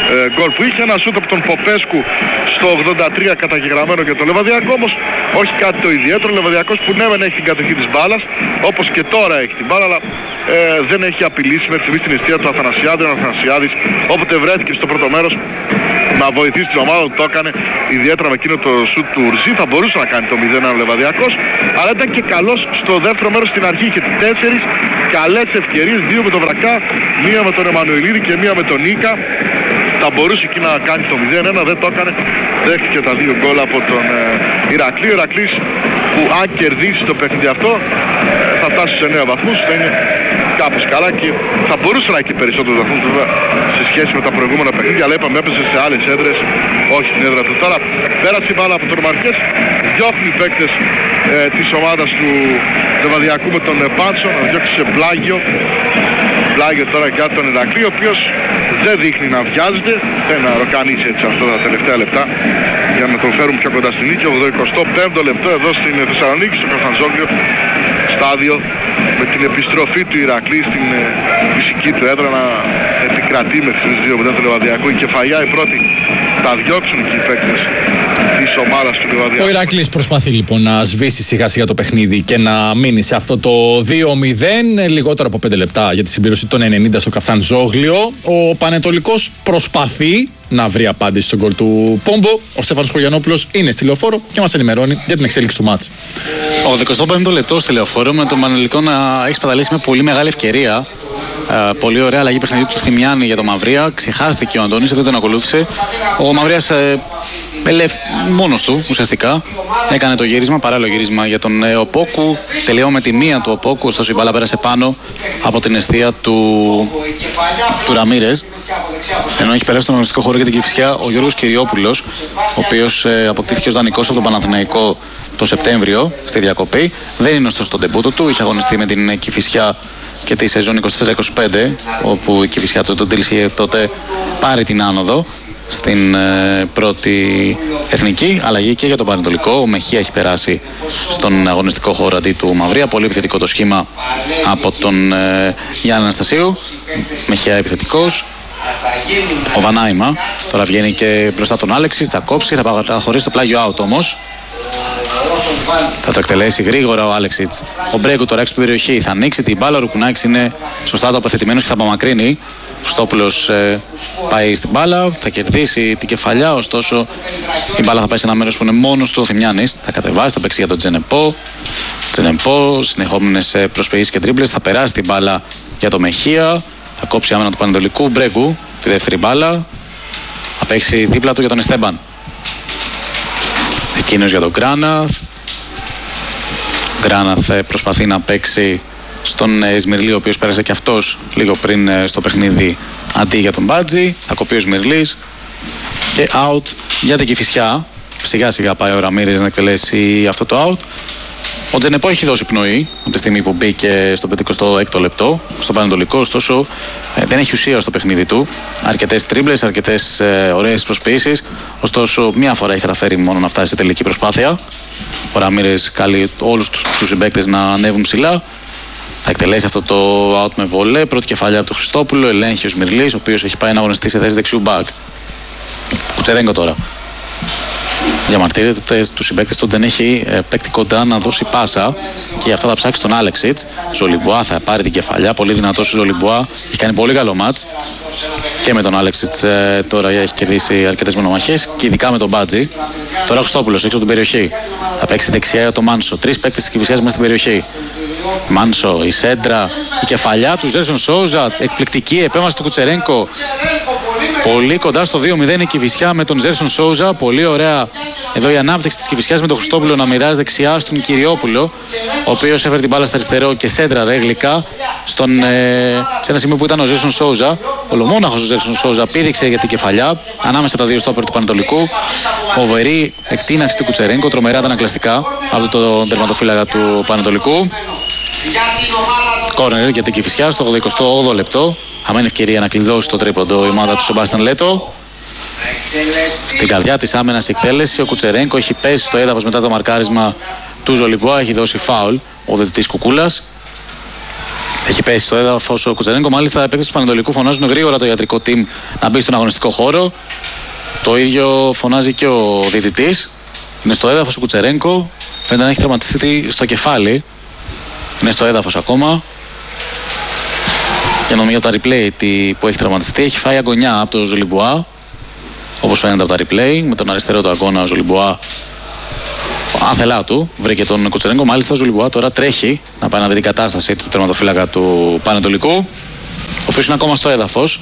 ε, γκολ που είχε. Ένα σούτ από τον Ποπέσκου στο ογδόντα τρία καταγεγραμμένο για το Λεβαδιακό, όμως όχι κάτι το ιδιαίτερο. Ο Λεβαδιακός που ναι, δεν έχει την κατοχή της μπάλας, όπως και τώρα έχει την μπάλα, αλλά ε, δεν έχει απειλήσει μέχρι στιγμή στην αιστεία του Αθανασιάδη. Ο Αθανασιάδης όποτε βρέθηκε στο πρώτο μέρος να βοηθήσει την ομάδα του, το έκανε, ιδιαίτερα με εκείνο το σουτ του Ουρζή. Θα μπορούσε να κάνει το μηδέν ένα ο Λεβαδιακός, αλλά ήταν και καλός στο δεύτερο μέρος. Στην αρχή είχε τέσσερις καλές ευκαιρίες, δύο με τον Βρακά, μία με τον Εμμανουηλίδη και μία με τον Νίκα. Θα μπορούσε εκεί να κάνει το μηδέν ένα, δεν το έκανε. Δέχτηκε τα δύο γκολ από τον ε, Ηρακλή. Ο Ηρακλής που αν κερδίσει το παιχνίδι αυτό ε, θα φτάσει σε εννέα βαθμούς, θα είναι κάπως καλά και θα μπορούσε να έχει περισσότερους βαθμούς βέβαια σε σχέση με τα προηγούμενα παιχνίδια, αλλά είπαμε έπαιζε σε άλλες έδρες, όχι στην έδρα του. Τώρα πέρασε η μπάλα από τον Μαρκές, διώχνει οι παίκτες ε, της ομάδας του Λεβαδιακού με τον ε, Πάνσο, να διώξει σε Πλάγιο. Πλάγιο τώρα για τον Ηρακλή, ο οποίος δεν δείχνει να βιάζεται, θέλει να ροκανίσει έτσι αυτά τα τελευταία λεπτά για να τον φέρουν πιο κοντά στην νίκη. ογδοηκοστό πέμπτο λεπτό εδώ στην Θεσσαλονίκη, στο Κωνσταντζόγλιο στάδιο, με την επιστροφή του Ηρακλή στην ε, φυσική του έδρα να επικρατεί με τις δύο μηδέν του Λεβαδιακού. Η κεφαλιά η πρώτη θα διώξουν και οι παίκτες της ομάδας του Λεβαδιακού. Ο Ηρακλής προσπαθεί λοιπόν να σβήσει σιγά σιγά το παιχνίδι και να μείνει σε αυτό το δύο μηδέν, λιγότερο από πέντε λεπτά για τη συμπλήρωση των ενενήντα στο Καφταντζόγλιο. Ο Πανετολικός προσπαθεί να βρει απάντηση στον γκολ του Πόμπο. Ο Στέφανος Χωριανόπουλος είναι στη Λεωφόρο και μας ενημερώνει για την εξέλιξη του μάτς. ογδοηκοστό πέμπτο λεπτό στη Λεωφόρο, με τον Πανετολικό να έχει σπαταλήσει με πολύ μεγάλη ευκαιρία. Ε, πολύ ωραία αλλαγή παιχνιδιού του Θημιάννη για τον Μαυρία. Ξεχάστηκε ο Αντώνης, δεν τον ακολούθησε. Ο Μαυρίας ε, ελευ... μόνος του ουσιαστικά έκανε το γύρισμα, παράλληλο γύρισμα για τον ε, Οπόκου. Τελειώ με τη μία του Οπόκου, ωστόσο η μπάλα πέρασε πάνω από την αιστεία του, του Ραμίρες. Ενώ έχει περάσει στον αγωνιστικό χώρο για την Κηφισιά ο Γιώργος Κυριόπουλος, ο οποίος ε, αποκτήθηκε ως δανεικός από τον Παναθηναϊκό το Σεπτέμβριο στη διακοπή. Δεν είναι ωστόσο στο ντεμπούτο του, είχε αγωνιστεί με την Κηφισιά και τη σεζόν είκοσι τέσσερα είκοσι πέντε, όπου η Κηφισιά του τον είχε τότε πάρει την άνοδο στην ε, πρώτη εθνική. Αλλαγή και για τον Πανετολικό. Ο Μεχία έχει περάσει στον αγωνιστικό χώρο αντί του Μαυρία. Πολύ επιθετικό το σχήμα από τον ε, Γιάννη Αναστασίου. Μεχία επιθετικός. Ο Βανάιμα τώρα βγαίνει και μπροστά τον Άλεξη, θα κόψει, θα παραχωρήσει το πλάγιο out όμως. Θα το εκτελέσει γρήγορα ο Άλεξιτς. Ο Μπρέγκου τώρα έξω από την περιοχή θα ανοίξει την μπάλα. Ο Ρουπουνάκης είναι σωστά τοποθετημένος και θα απομακρύνει. Ο Στόπουλος ε, πάει στην μπάλα, θα κερδίσει την κεφαλιά. Ωστόσο η μπάλα θα πάει σε ένα μέρος που είναι μόνος του. Ο Θημιάννης θα κατεβάσει, θα παίξει για τον Τζενεπό. Τζενεπό, συνεχόμενες προσποιήσεις και τρίμπλες. Θα περάσει την μπάλα για το Μεχία. Θα κόψει άμενα του Πανετολικού. Μπρέγκου τη δεύτερη μπάλα. Θα παίξει δίπλα του για τον Εστέμπαν. Εκείνος για τον Γκράναθ. Γκράναθ προσπαθεί να παίξει στον Ισμυρλή, ο οποίος πέρασε και αυτός λίγο πριν στο παιχνίδι αντί για τον Μπάτζη. Θα κοπεί ο Ισμυρλής και out για την Κηφισιά. Σιγά σιγά πάει ο Ραμίρες να εκτελέσει αυτό το out. Ο Τζενεπό έχει δώσει πνοή από τη στιγμή που μπήκε στο πενηκοστό έκτο λεπτό στο Πανετολικό, ωστόσο ε, δεν έχει ουσία στο παιχνίδι του. Αρκετές τρίμπλες, αρκετές ε, ωραίες προσποιήσεις, ωστόσο μία φορά έχει καταφέρει μόνο να φτάσει σε τελική προσπάθεια. Ο Ραμίρες καλεί όλους τους, τους συμπαίκτες να ανέβουν ψηλά. Θα εκτελέσει αυτό το out με βολέ. Πρώτη κεφαλιά από τον Χριστόπουλο, ελέγχει ο Σμυρλής, ο οποίος έχει πάει να αγωνιστεί σε θέση δεξιού μπακ. Κουτσερέγκο τώρα. Διαμαρτύρεται του συμπαίκτες του, δεν έχει ε, παίκτη κοντά να δώσει πάσα και γι' αυτό θα ψάξει τον Άλεξιτς. Ζολιμπουά θα πάρει την κεφαλιά, πολύ δυνατός ο Ζολιμπουά, έχει κάνει πολύ καλό μάτς και με τον Άλεξιτς ε, τώρα έχει κερδίσει αρκετές μονομαχίες και ειδικά με τον Μπάτζη. Τώρα ο Χριστόπουλος έξω από την περιοχή, θα παίξει δεξιά για τον Μάνσο, τρεις παίκτες της Κηφισιάς μέσα στην περιοχή. Μάνσο, η σέντρα, η κεφαλιά του Ζέρσον Σόουζα, εκπληκτική επέμβαση του Κουτσερένκο. Πολύ κοντά στο δύο μηδέν η Κηφισιά με τον Ζέρσον Σόουζα. Πολύ ωραία εδώ η ανάπτυξη της Κηφισιάς με τον Χριστόπουλο να μοιράζει δεξιά στον Κυριόπουλο, ο οποίος έφερε την μπάλα στα αριστερό και σέντραρε γλυκά στον, ε, σε ένα σημείο που ήταν ο Ζέρσον Σόουζα. Ο λομόναχος ο Ζέρσον Σόουζα πήδηξε για την κεφαλιά ανάμεσα από τα δύο στόπερ του Πανετολικού. Φοβερή εκτείναξη του Κουτσερένκο, τρομερά τα ανακλαστικά από τον τερματοφύλακα του Πανετολικού. Κόρνερ για την Κηφισιά στο ογδοηκοστό όγδοο λεπτό. Αμένη ευκαιρία να κλειδώσει το τρίποντο η ομάδα του Σεμπάστιαν Λέτο. Στην καρδιά της άμενας εκτέλεση ο Κουτσερένκο έχει πέσει στο έδαφος μετά το μαρκάρισμα του Ζολιμπουά. Έχει δώσει φάουλ ο διαιτητής Κουκούλας. Έχει πέσει στο έδαφος ο Κουτσερένκο. Μάλιστα, οι παίκτες του Πανετολικού φωνάζουν γρήγορα το ιατρικό team να μπει στον αγωνιστικό χώρο. Το ίδιο φωνάζει και ο διαιτητής. Είναι στο έδαφος ο Κουτσερένκο. Φαίνεται να έχει τραυματιστεί στο κεφάλι. Είναι στο έδαφος ακόμα. Και νομίζω από τα replay που έχει τραυματιστεί έχει φάει αγωνιά από τον Ζολιμπουά. Όπως φαίνεται από τα replay, με τον αριστερό του αγώνα ο Ζολιμπουά άθελά του βρήκε τον Κουτσερένκο. Μάλιστα ο Ζολιμπουά τώρα τρέχει να πάει να δει την κατάσταση του τερματοφύλακα του Πανετολικού, ο οποίος είναι ακόμα στο έδαφος.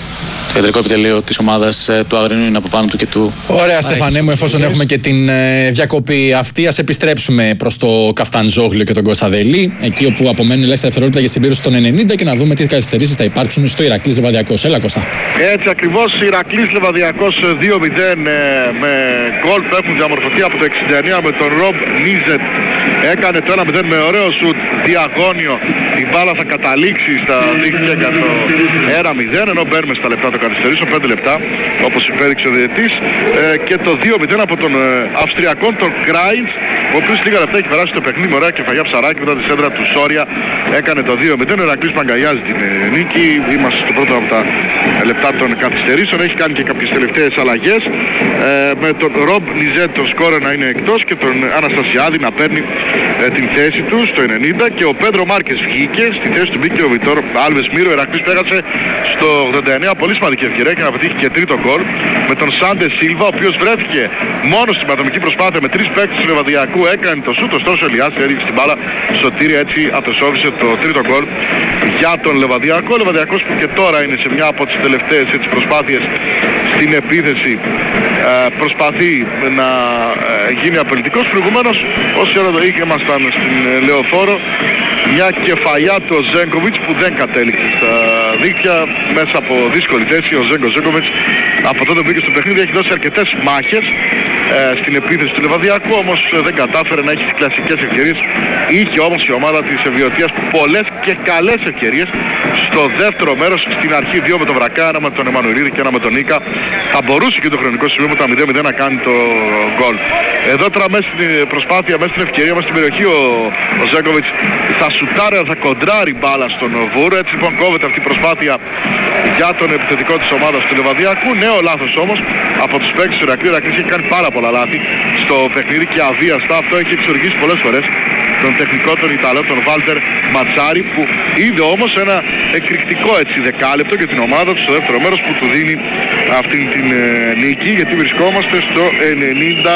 Το ιατρικό επιτελείο της ομάδας του Αγρινού είναι από πάνω του και του. Ωραία, Στεφανέ μου, εφόσον έχουμε και την ε, διακοπή αυτή, ας επιστρέψουμε προς το Καφταντζόγλιο και τον Κωνσταντέλη, εκεί όπου απομένουν ελάχιστα δευτερόλεπτα για συμπλήρωση των ενενήντα, και να δούμε τι καθυστερήσεις θα υπάρξουν στο Ηρακλής Λεβαδιακός. Έλα, Κώστα. Έτσι ακριβώς, Ηρακλής Λεβαδιακός δύο μηδέν, ε, με γκολ που έχουν διαμορφωθεί από το εξήντα εννέα με τον Ρομπ Νίζετ. Έκανε το ένα μηδέν με ωραίο σουτ διαγώνιο. Η μπάλα θα καταλήξει στα δίκτυα για το ένα μηδέν, ενώ μπαίνουμε στα λεπτά των καθυστερήσεων, πέντε λεπτά όπως υπέδειξε ο διαιτητής, ε, και το δύο μηδέν από τον ε, Αυστριακό, τον Κράιντς, ο οποίος λίγα λεπτά έχει περάσει το παιχνίδι με ωραία κεφαλιά ψαράκι μετά τη σέντρα του Σόρια. Έκανε το δύο μηδέν, ο Ηρακλής παγκαλιάζει την ε, νίκη. Είμαστε στο πρώτο από τα ε, λεπτά των καθυστερήσεων. Έχει κάνει και κάποιες τελευταίες αλλαγές, ε, με τον Ρομπ Νιζέτ τον σκόρερ να είναι εκτός και τον Αναστασιάδη να παίρνει ε, την θέση του στο ενενήντα, και ο Πέντρο Μάρκες βγήκε, στη θέση του μπήκε ο Βιτόρ Άλβες Μύρο. Ο Ηρακλής πέρασε στο ογδόντα εννέα πολύ σημαντική ευκαιρία και να πετύχει και τρίτο γκολ με τον Σάντε Σίλβα, ο οποίος βρέθηκε μόνος στην πατομική προσπάθεια με τρεις παίκτες του Λεβαδιακού. Έκανε το σούτ, ωστόσο ο Ελιάς έριξε την μπάλα στο τύρι, έτσι απεσόβησε το τρίτο γκολ για τον Λεβαδιακό. Ο Λεβαδιακός που και τώρα είναι σε μια από τις τελευταίες έτσι, προσπάθειες στην επίθεση, ε, προσπαθεί να ε, γίνει απελητικός. Προηγουμένως, όσοι ώρα το ήμασταν στην ε, Λεωφόρο, μια κεφαλιά του Ζέγκοβιτς που δεν κατέληξε στα δίκτυα μέσα από δύσκολη θέση. Ο Ζέγκο Ζέγκοβιτς από τότε που μπήκε στο παιχνίδι έχει δώσει αρκετές μάχες ε, στην επίθεση του Λεβαδιακού, όμως ε, δεν κατάφερε να έχει τις κλασικές ευκαιρίες. Είχε όμως η ομάδα της Ευβοιωτίας πολλές και καλές ευκαιρίες στο δεύτερο μέρος. Στην αρχή δύο με τον Βρακά, ένα με τον Εμμανουηλίδη και ένα με τον Νίκα. Θα μπορούσε και το χρονικό σημείο με τα μηδέν μηδέν να κάνει το γκολ. Εδώ τώρα μέσα στην προσπάθεια, μέσα στην ευκαιρία, μέσα στην περιοχή ο, ο Ζέγκοβιτς θα σουτάρει, θα κοντράρει μπάλα στον Βούρου. Έτσι λοιπόν κόβεται αυτή η προσπάθεια για τον επιθετικό της ομάδας του Λεβαδιακού. Νέο λάθος όμως από τους παίκτες του Ηρακλή. Ο Ηρακλής έχει κάνει πάρα πολλά λάθη στο παιχνίδι και αβίαστα. Αυτό έχει εξοργήσει πολλές φορές τον τεχνικό τον Ιταλό, τον Βάλτερ Ματσάρη, που είδε όμως ένα εκρηκτικό έτσι δεκάλεπτο για την ομάδα του στο δεύτερο μέρος που του δίνει αυτή την ε, νίκη, γιατί βρισκόμαστε στο ενενήντα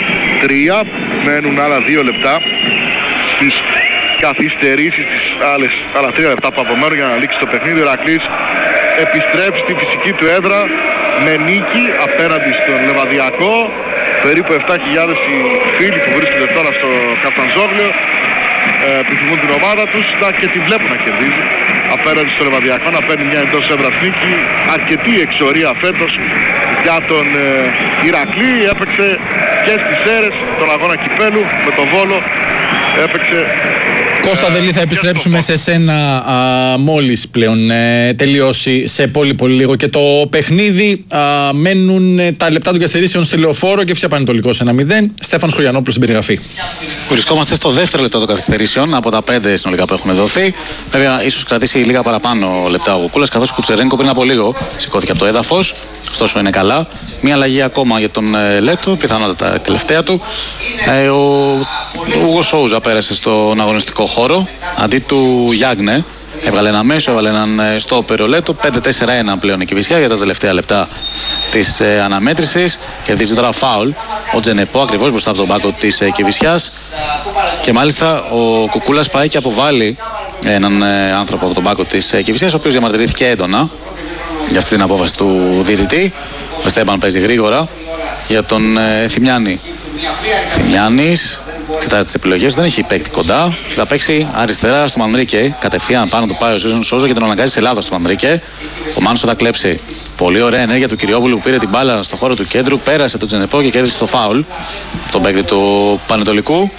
τρία, μένουν άλλα δύο λεπτά στις καθυστερήσεις, τις άλλες άλλα τρία λεπτά που απομένουν για να λήξει το παιχνίδι. Ο Ηρακλής επιστρέψει στη φυσική του έδρα με νίκη απέναντι στον Λεβαδιακό. Περίπου επτά χιλιάδες οι φίλοι που βρίσκονται τώρα στο Καφταντζόγλιο ε, επιθυμούν την ομάδα τους και τη βλέπουν να κερδίζει απέναντι στο Λεβαδιακό, να παίρνει μια εντός έδρας νίκη. Αρκετή εξορία φέτος για τον ε, Ηρακλή. Έπαιξε και στις Σέρρες τον αγώνα κυπέλου με τον Βόλο. Έπαιξε. Κώστα Δελή, θα επιστρέψουμε σε σένα α, μόλις πλέον ε, τελειώσει σε πολύ πολύ λίγο και το παιχνίδι. Α, μένουν ε, τα λεπτά των καθυστερήσεων στη Λεωφόρο και Φυσιά Πανετολικός ένα μηδέν. Στέφανος Χωριανόπουλος στην περιγραφή. Βρισκόμαστε στο δεύτερο λεπτό των καθυστερήσεων από τα πέντε συνολικά που έχουν δοθεί. Βέβαια, ίσως κρατήσει λίγα παραπάνω λεπτά ο Κουκούλας, καθώς ο Κουτσερένκο πριν από λίγο σηκώθηκε από το έδαφος. Ωστόσο είναι καλά. Μία αλλαγή ακόμα για τον ε, Λέτο, πιθανότατα η τελευταία του. Ε, ο Ούγο Σόουζα πέρασε στον αγωνιστικό χώρο αντί του Γιάγνε. Έβγαλε ένα μέσο, έβγαλε έναν στόπερ ο Λέτο. πέντε τέσσερα ένα πλέον η Κηφισιά για τα τελευταία λεπτά της ε, αναμέτρησης. Κερδίζει τώρα φάουλ ο Τζενεπό ακριβώς μπροστά από τον πάγκο της ε, Κηφισιάς. Και μάλιστα ο Κουκούλας πάει και αποβάλλει έναν ε, άνθρωπο από τον πάγκο της ε, Κηφισιάς, ο οποίος διαμαρτυρήθηκε έντονα για αυτή την απόφαση του διαιτητή. Ο Στέμπαν παίζει γρήγορα για τον ε, Θημιάννη. Θημιάννης κοιτάζει τις επιλογές, δεν έχει παίκτη κοντά. Θα παίξει αριστερά στο Μανδρίκε. Κατευθείαν πάνω του πάει ο Ζήσον Σόζο και τον αναγκάζει σε λάθος στο Μανδρίκε. Ο Μάνσο θα κλέψει. Πολύ ωραία ενέργεια του Κυριόπουλου που πήρε την μπάλα στο χώρο του κέντρου. Πέρασε τον Τζενεπό και κέρδισε το φάουλ. Τον παίκτη του Πανετολικού.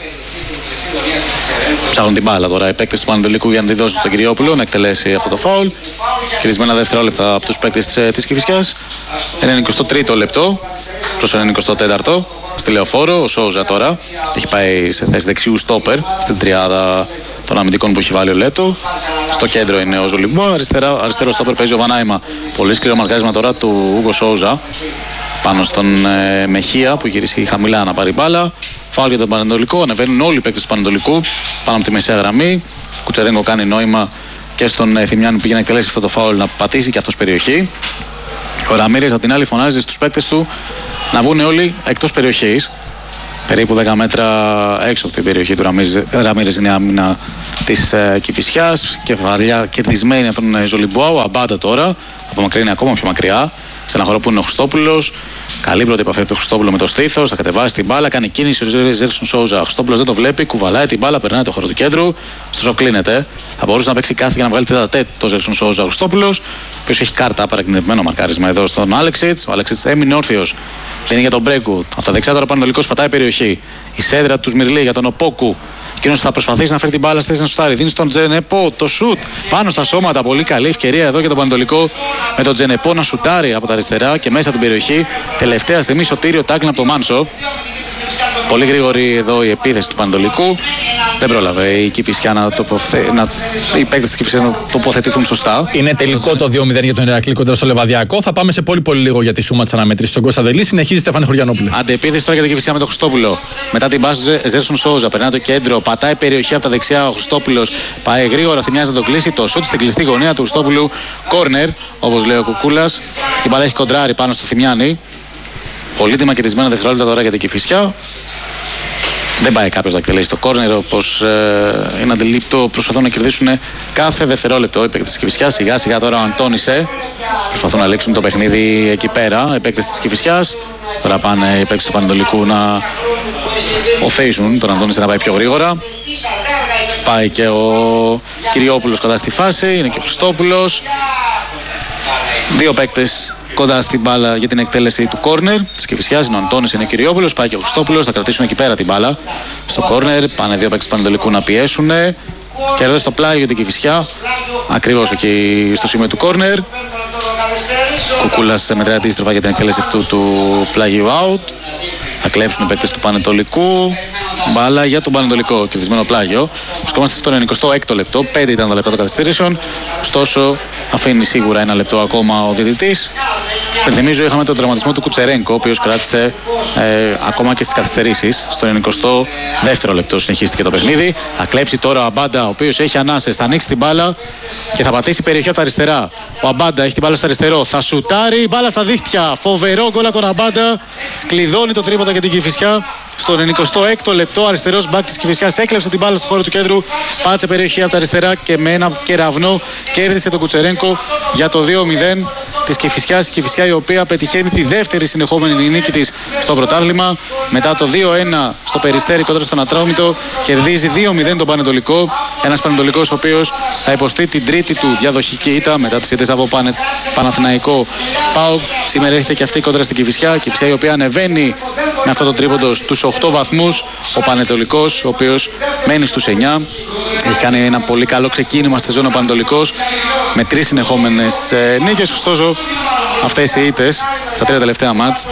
Ψάχνουν την μπάλα τώρα οι παίκτες του Πανετολικού για να τη δώσουν στον Κυριόπουλο να εκτελέσει αυτό το φάουλ. Κερδισμένα δευτερόλεπτα από τους παίκτες της Κηφισιάς. Είναι εικοστό τρίτο λεπτό προς ένα εικοστό τέταρτο στη Λεωφόρο. Ο Σόουζα τώρα έχει πάει σε θέση δεξιού στόπερ στην τριάδα των αμυντικών που έχει βάλει ο Λέτο. Στο κέντρο είναι ο Ζολιμπό. Αριστερά, αριστερό στόπερ παίζει ο Βανάιμα. Πολύ σκληρό μαρκάρισμα τώρα του Ούγκο Σόουζα πάνω στον ε, Μεχία που γυρίσει χαμηλά να πάρει μπάλα. Φάουλ για τον Πανετολικό. Ανεβαίνουν όλοι οι παίκτες του Πανετολικού πάνω από τη μεσαία γραμμή. Κουτσερέγκο κάνει νόημα και στον ε, Θημιάνη που πήγε να εκτελέσει αυτό το φάουλ να πατήσει και αυτός περιοχή. Ο Ραμίρες από την άλλη φωνάζει στους παίκτες του να βγουν όλοι εκτός περιοχής. Περίπου δέκα μέτρα έξω από την περιοχή του Ραμίρες είναι η άμυνα της ε, Κηφισιάς. Κεφαλιά κερδισμένη από τον ε, Ζολιμπόα. Ο Αμπάντα τώρα απομακρύνει ακόμα πιο μακριά. Σε ένα χώρο που είναι ο Χριστόπουλος. Καλή πρώτη επαφή από τον Χριστόπουλο με το στήθος. Θα κατεβάσει την μπάλα. Κάνει κίνηση ο Ζέρσον Σόουζα. Ο Χριστόπουλος δεν το βλέπει. Κουβαλάει την μπάλα. Περνάει το χώρο του κέντρου. Στο κλείνεται. Θα μπορούσε να παίξει κάθε για να βγάλει τέτα τέτ το Ζέρσον Σόουζα ο Χριστόπουλος. Ο οποίος έχει κάρτα παρακινδευμένο μαρκάρισμα εδώ στον Άλεξιτς. Ο Άλεξιτς έμεινε όρθιος. Είναι για τον Μπρέγκου. Από τα δεξιά τώρα Πανετολικός πατάει περιοχή. Η σέντρα του Σμυρλή για τον Οπόκου. Εκείνος θα προσπαθήσει να φέρει την μπάλα στη θέση να σουτάρει. Δίνει στον Τζενεπό το σουτ πάνω στα σώματα. Πολύ καλή ευκαιρία εδώ για τον Πανετολικό με τον Τζενεπό να σουτάρει από τα αριστερά και μέσα από την περιοχή. Τελευταία στιγμή σωτήριο τάκλιν από τον Μάνσο. Πολύ γρήγορη εδώ η επίθεση του Πανετολικού. Δεν πρόλαβε η Κηφισιά να τοποθε... να... οι παίκτες της Κηφισιάς να τοποθετηθούν σωστά. Είναι τελικό το δύο μηδέν για τον Ηρακλή κοντά στο Λεβαδιακό. Θα πάμε σε πολύ πολύ λίγο για τη σούμα της αναμέτρησης. Τον Κώστα Δελή συνεχίζει Στέφανη Χωριανόπουλη. Αντεπίθεση τώρα για την Κηφισιά με τον Χριστόπουλο. Μετά την πάση Ζέρσον Σόουζα. Περνάει το κέντρο. Πατάει περιοχή από τα δεξιά ο Χριστόπουλος. Πάει γρήγορα, θυμιάζει να το κλείσει. Το σουτ στην κλειστή γωνία του Χριστόπουλου. Κόρνερ, όπως λέει ο Κουκούλας. Η μπάλα έχει κοντράρει πάνω στο Θημιάνι. Πολύτιμα κερδισμένα δευτερόλεπτα τώρα για την Κηφισιά. Δεν πάει κάποιος να εκτελέσει το κόρνερ, όπως ε, είναι αντιλήπτο. Προσπαθούν να κερδίσουν κάθε δευτερόλεπτο οι παίκτες της Κηφισιάς. Σιγά σιγά τώρα ο Αντώνησε. Προσπαθούν να λήξουν το παιχνίδι εκεί πέρα οι παίκτες της Κηφισιάς. Τώρα πάνε οι παίκτες του Πανετολικού να οθέησουν τον Αντώνησε να πάει πιο γρήγορα. Πάει και ο Κυριόπουλος κοντά στη φάση. Είναι και ο Χριστόπουλος. Δύο παίκτες κοντά στην μπάλα για την εκτέλεση του κόρνερ της Κηφισιάς. Είναι ο Αντώνης, είναι ο Κυριόπουλος. Πάει και ο Χριστόπουλος. Θα κρατήσουν εκεί πέρα την μπάλα στο κόρνερ. Πάνε δύο παίκτες του Πανετολικού να πιέσουν. Και εδώ στο πλάι για την Κηφισιά. Ακριβώς εκεί στο σημείο του κόρνερ. Κουκούλας μετράει αντίστροφα για την εκτέλεση αυτού του πλάγιου out. Θα κλέψουν οι παίκτες του Πανετολικού. Μπάλα για τον Πανετολικό. Κερδισμένο πλάγιο. Βρισκόμαστε στο ενενηκοστό έκτο λεπτό. πέντε ήταν τα λεπτά των καθυστερήσεων. Ωστόσο, αφήνει σίγουρα ένα λεπτό ακόμα ο διαιτητής. Υπενθυμίζω, είχαμε τον τραυματισμό του Κουτσερέγκο, ο οποίος κράτησε ε, ακόμα και στις καθυστερήσεις. Στο ενενηκοστό δεύτερο λεπτό συνεχίστηκε το παιχνίδι. Θα κλέψει τώρα ο Αμπάντα, ο οποίος έχει ανάσες. Θα ανοίξει την μπάλα και θα πατήσει περιοχή από τα αριστερά. Ο Αμπάντα έχει την μπάλα στο αριστερό. Θα σουτάρει, μπάλα στα δίχτυα. Φοβερό γκολ από τον Αμπάντα. Κλειδώνει το τρίποντα για την Κηφισιά. Στο ενενηκοστό έκτο λεπτό, αριστερός μπακ της Κηφισιάς έκλεψε την μπάλα στο χώρο του κέντρου. Πάτσε περιοχή από τα αριστερά και με ένα κεραυνό κέρδισε τον Κουτσερέγκο για το δύο μηδέν της Κηφισιάς. Η Κηφισιά, η οποία πετυχαίνει τη δεύτερη συνεχόμενη νίκη της στο πρωτάθλημα. Μετά το δύο ένα στο Περιστέρι κοντά στον Ατρόμητο, κερδίζει δύο μηδέν τον Πανετολικό. Ένας Πανετολικός ο οποίος θα υποστεί την τρίτη του διαδοχική ήττα μετά τις ήττες από Πανε... Παναθηναϊκό ΠΑΟΚ. Σήμερα έρχεται και αυτή κοντά στην Κηφισιά. Κηφισιά, η οποία ανεβαίνει με αυτό το τρίποντο στους οκτώ βαθμούς. Ο Πανετολικός, ο οποίος μένει στους εννιά. Έχει κάνει ένα πολύ καλό ξεκίνημα στη ζώνη ο Πανετολικός με τρεις συνεχόμενες ε, νίκες. Ωστόσο, αυτές οι ήττες στα τρία τελευταία μάτς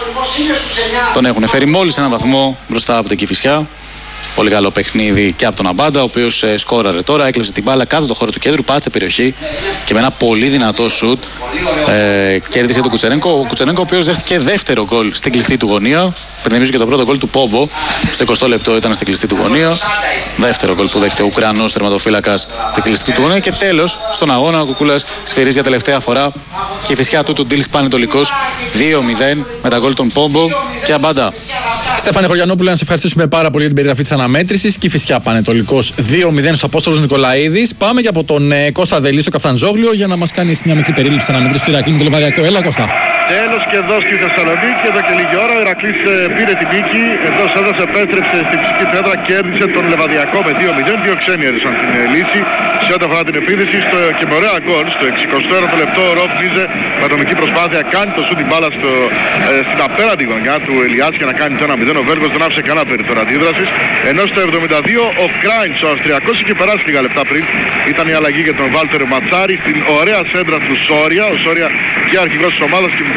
τον έχουν φέρει μόλις ένα βαθμό μπροστά από την Κηφισιά. Πολύ καλό παιχνίδι και από τον Αμπάντα, ο οποίος ε, σκόραρε τώρα, έκλεψε την μπάλα κάτω το χώρο του κέντρου, πάτσε περιοχή και με ένα πολύ δυνατό σουτ ε, κέρδισε τον Κουτσερέγκο. Ο Κουτσερέγκο, ο οποίος δέχτηκε δεύτερο γκολ στην κλειστή του γωνία. Υπενθυμίζω και το πρώτο γκολ του Πόμπο στο εικοστό λεπτό ήταν στην κλειστή του γωνία. Δεύτερο γκολ που δέχτηκε ο Ουκρανός τερματοφύλακας στην κλειστή του γωνία. Και τέλος, στον αγώνα ο Κουκούλας σφυρίζει για τελευταία φορά και η φυσικά του του Ντίλης Πανετολικός δύο μηδέν με τα γκολ των Πόμπο και Αμπάντα. Στέφανη Χωριανόπουλε, να σε ευχαριστήσουμε πάρα πολύ για την περιγραφή της αναμέτρησης. Και η φυσικά Πανετολικός δύο μηδέν στο Απόστολος Νικολαίδης. Πάμε και από τον ε, Κώστα Δελή στο Καφταντζόγλιο για να μας κάνει μια μικρή περίληψη της αναμέτρησης του Ηρακλή με το Λεβαδιακό. Έλα, Κώστα. Τέλος και εδώ στη Θεσσαλονίκη, εδώ και λίγη ώρα ο Ηρακλής ε, πήρε την νίκη. Εδώ έδωσε, επέστρεψε στη φυσική του έδρα, κέρδισε τον Λεβαδιακό με δύο μηδέν. Δύο ξένοι έδωσαν την ε, λύση σε ό,τι αφορά την επίθεση στο, και με ωραία γκολ. Στο εξηκοστό ένατο λεπτό ο Ροπ Νίζε με ατομική προσπάθεια κάνει το σου την μπάλα στο, ε, στην απέραντη γωνιά του Ελιάς για να κάνει το ένα μηδέν. Ο Βέλγος δεν άφησε κανένα περιθώριο αντίδρασης. Ενώ στο εβδομήντα δύο ο Κράινς, ο Αυστριακός, είχε περάσει λίγα λεπτά πριν. Ήταν η αλλαγή για τον Βάλτερ Ματσάρη στην ωραία σέντρα του Σόρια. Ο Σόρια και αρχηγός της ομάδας και με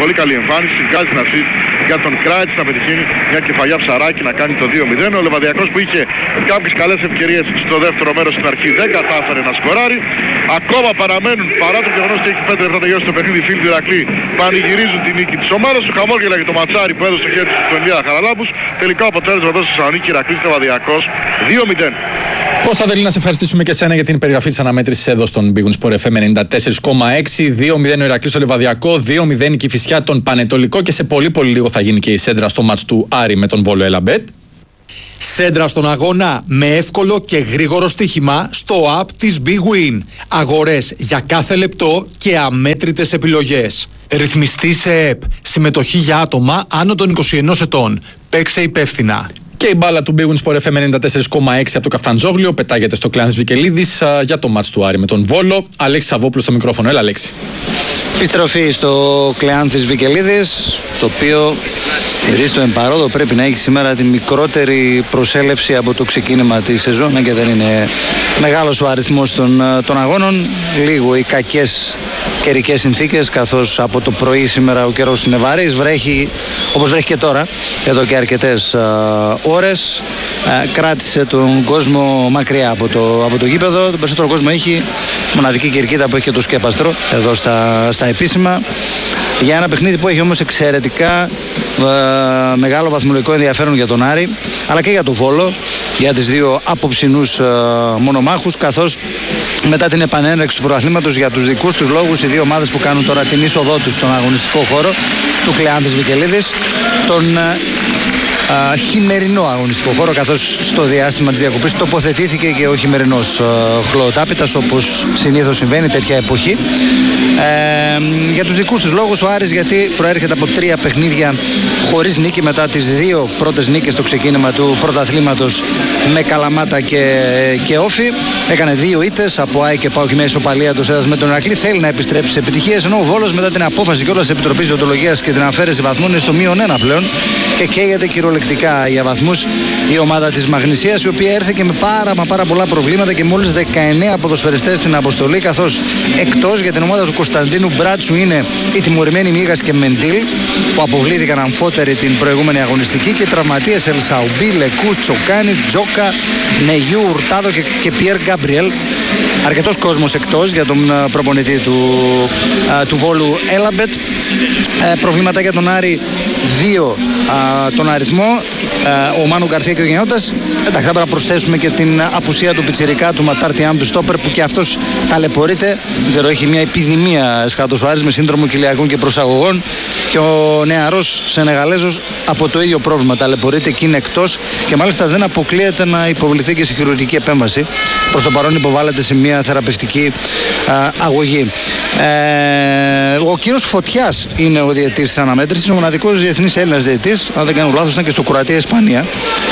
πολύ καλή εμφάνιση, βγάζει την assist για τον Κράιτς να πετυχαίνει μια κεφαλιά ψαράκι να κάνει το δύο μηδέν. Ο Λεβαδιακός που είχε κάποιες καλές ευκαιρίες στο δεύτερο μέρος στην αρχή δεν κατάφερε να σκοράρει. Ακόμα παραμένουν, παρά το γεγονός ότι έχει πέντε λεπτά τελειώσει το παιχνίδι, οι φίλοι του Ηρακλή πανηγυρίζουν τη νίκη της ομάδας του. Χαμόγελα για το ματσάρι που έδωσε στο χέρι του στον Ηλία Χαραλάμπους. Τελικά αποτέλεσμα εδώ στη Θεσσαλονίκη, Ηρακλής Λεβαδιακός δύο μηδέν. Κώστα, θέλει να σε ευχαριστήσουμε και εσένα για την περιγραφή της αναμέτρησης εδώ στον Big Win Sport εφ εμ ενενήντα τέσσερα κόμμα έξι. δύο μηδέν ο Ηρακλής στο Λεβαδιακό, δύο μηδέν η Κηφισιά τον Πανετολικό και σε πολύ πολύ λίγο θα γίνει και η σέντρα στο μάτς του Άρη με τον Βόλο Ελαμπέτ. Σέντρα στον αγώνα με εύκολο και γρήγορο στοίχημα στο app της Big Win. Αγορές για κάθε λεπτό και αμέτρητες επιλογές. Ρυθμιστή σε ΕΠ. Συμμετοχή για άτομα άνω των είκοσι ενός ετών. Παίξε υπεύθυνα. Και η μπάλα του Big Win Sport εφ εμ ενενήντα τέσσερα κόμμα έξι από το Καφταντζόγλιο πετάγεται στο Κλάνης Βικελίδης για το μάτς του Άρη με τον Βόλο. Αλέξη Σαββόπουλος στο μικρόφωνο. Έλα, Αλέξη. Επιστροφή στο Κλεάνθης Βικελίδης, το οποίο στο εμπαρόδο πρέπει να έχει σήμερα τη μικρότερη προσέλευση από το ξεκίνημα της σεζόν, και δεν είναι μεγάλος ο αριθμός των, των αγώνων. Λίγο οι κακές καιρικές συνθήκες, καθώς από το πρωί σήμερα ο καιρός είναι βαρύς, βρέχει όπως βρέχει και τώρα εδώ και αρκετές α, ώρες. Α, κράτησε τον κόσμο μακριά από το, από το γήπεδο. Τον περισσότερο κόσμο έχει μοναδική κερκίδα που έχει και το σκέπαστρο εδώ στα, στα επίσημα, για ένα παιχνίδι που έχει όμως εξαιρετικά ε, μεγάλο βαθμολογικό ενδιαφέρον για τον Άρη, αλλά και για τον Βόλο, για τις δύο απόψινούς ε, μονομάχους, καθώς μετά την επανέναρξη του πρωταθλήματος για τους δικούς τους λόγους οι δύο ομάδες που κάνουν τώρα την είσοδό τους στον αγωνιστικό χώρο του Κλεάνθης Βικελίδης, τον ε, Uh, χειμερινό αγωνιστικό χώρο, καθώς στο διάστημα της διακοπής τοποθετήθηκε και ο χειμερινός uh, χλωοτάπητας, όπως συνήθως συμβαίνει τέτοια εποχή. Uh, για τους δικούς τους λόγους ο Άρης, γιατί προέρχεται από τρία παιχνίδια χωρίς νίκη μετά τις δύο πρώτες νίκες στο ξεκίνημα του πρωταθλήματος με Καλαμάτα και, και Όφη. Έκανε δύο ήττες από ΑΕΚ και ΠΑΟΚ με ισοπαλία του έδρας με τον Ηρακλή. Θέλει να επιστρέψει σε επιτυχίες, ενώ ο Βόλος μετά την απόφαση κιόλας της Επιτροπής Δεοντολογίας και την αφαίρεση βαθμών είναι στο μείον ένα πλέον και καίγεται κυριολεκτικά για βαθμούς η ομάδα της Μαγνησίας, η οποία έρθε με πάρα μα πάρα πολλά προβλήματα και μόλις δεκαεννέα ποδοσφαιριστές στην αποστολή, καθώς εκτός για την ομάδα του Κωνσταντίνου Μπράτσου είναι οι τιμωρημένοι Μίγας και Μεντήλ που αποβλήθηκαν αμφότεροι την προηγούμενη αγωνιστική, και τραυματίες Ελσαουμπί, Λεκούς, Τσοκάνη, Τζόκα, Νεγιού, Ουρτάδο και, και Πιέρ Γκάμπριελ. Αρκετός κόσμος εκτός για τον προπονητή του, α, του Βόλου Έλαμπετ. Ε, προβλήματα για τον Άρη δύο α, τον αριθμό, ε, ο Μάνου Γκαρθία και ο Γενιώτας. Εντάξει, θα πρέπει να προσθέσουμε και την απουσία του πιτσιρικά του Ματάρ Τιάμ του στόπερ, που και αυτός ταλαιπωρείται. Δεν ξέρω, έχει μια επιδημία σκάτος ο Άρης με σύνδρομο κοιλιακών και προσαγωγών, και ο νεαρός Σενεγαλέζος από το ίδιο πρόβλημα ταλαιπωρείται και είναι εκτός, και μάλιστα δεν αποκλείεται να υποβληθεί και σε χειρουργική επέμβαση. Προς το παρόν υποβάλλεται σε μια θεραπευτική α, αγωγή. Ε, ο κύριος Φωτιάς είναι ο διαιτητής της αναμέτρησης, ο μοναδικός διεθνής Έλληνας διαιτητής, αν δεν κάνω λάθος ήταν και στο Κροατία Ισπανία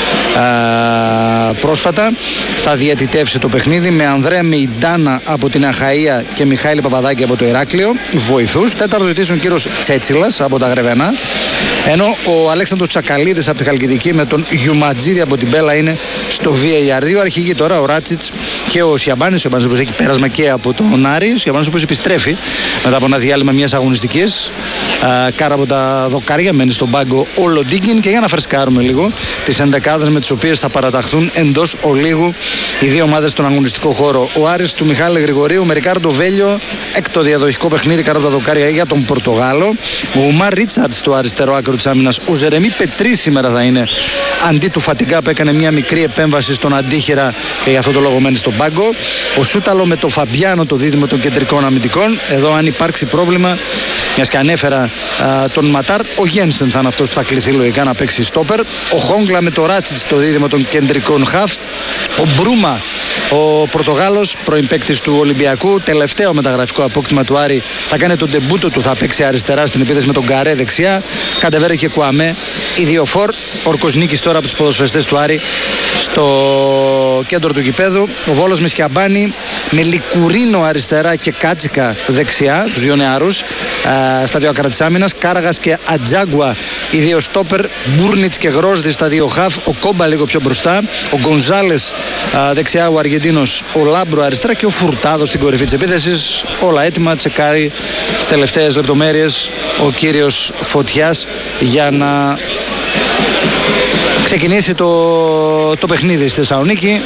ε, πρόσφατα. Θα διαιτητεύσει το παιχνίδι με Ανδρέα Μεϊντάνα από την Αχαΐα και Μιχάλη Παπαδάκη από το Ηράκλειο βοηθούς. Τέταρτο διαιτητής ο κύριος Τσέτσιλας από τα Γρεβενά, ενώ ο Αλέξανδρος Τσακαλίδης από τη Χαλκιδική με τον Γιουματζίδη από την Πέλα είναι στο βι έι αρ. Δύο αρχηγοί τώρα, ο Ράτσιτς και ο Σιαμπάνης. Ο Σιαμπάνης όπως έχει πέρασμα και από τον Άρη, ο Σιαμπάνης όπως επιστρέφει μετά από ένα διάλειμμα μιας αγωνιστικής. Κάρα από τα δοκάρια, μένει στον πάγκο ο Λοντίγκιν. Και για να φρεσκάρουμε λίγο τις ενδεκάδες με τις οποίες θα παραταχθούν εντός ολίγου οι δύο ομάδες στον αγωνιστικό χώρο. Ο Άρης του Μιχάλη Γρηγορίου με Ρικάρντο Βέλιο, έκτο διαδοχικό παιχνίδι κάρα από τα δοκάρια για τον Πορτογάλο. Ο Ουμάρ Ρίτσαρτς στο αριστερό άκρο της άμυνας. Ο Ζερεμί Πετρί σήμερα θα είναι αντί του Φατιγκά που έκανε μια μικρή επέμβαση στον αντίχειρα και γι' αυτό το λόγο μένει στον πάγκο. Ο Σούταλο με το Φαμπιάνο, το δίδυμο των κεντρικών αμυντικών. Εδώ, αν υπάρξει πρόβλημα, μιας και ανέφερα α, τον Ματάρ, ο Γένσεν θα είναι αυτός που θα κληθεί λογικά να παίξει στόπερ. Ο Χόγκλα με το Ράτσιτς, το δίδυμο των κεντρικών χαφ. Ο Μπρούμα, ο Πορτογάλος, πρώην παίκτης του Ολυμπιακού, τελευταίο μεταγραφικό απόκτημα του Άρη, θα κάνει τον ντεμπούτο του, θα παίξει αριστερά στην επίθεση με τον Γκαρέ δεξιά. Καντεβέρε και Κουαμέ, οι δύο φορ. Ορκος Νίκης τώρα από τους ποδοσφαιριστές του Άρη στο κέντρο του γηπέδου. Ο Βόλος με Σιαμπάνη, με Λικουρίνο αριστερά και Κάτσικα δεξιά, τους δύο νεαρούς. α, στα δύο άκρα της άμυνας. Κάραγας και Ατζάγκουα οι δύο στόπερ. Μπούρνιτς και Γρόσδης στα δύο χαφ. Ο Κόμπα λίγο πιο μπροστά. Ο Γκονζάλες α, δεξιά, ο Αργεντίνος. Ο Λάμπρο αριστερά και ο Φουρτάδο στην κορυφή της επίθεσης. Όλα έτοιμα, τσεκάρει στις τελευταίες λεπτομέρειες ο κύριος Φωτιάς για να ξεκινήσει το, το παιχνίδι στη Θεσσαλονίκη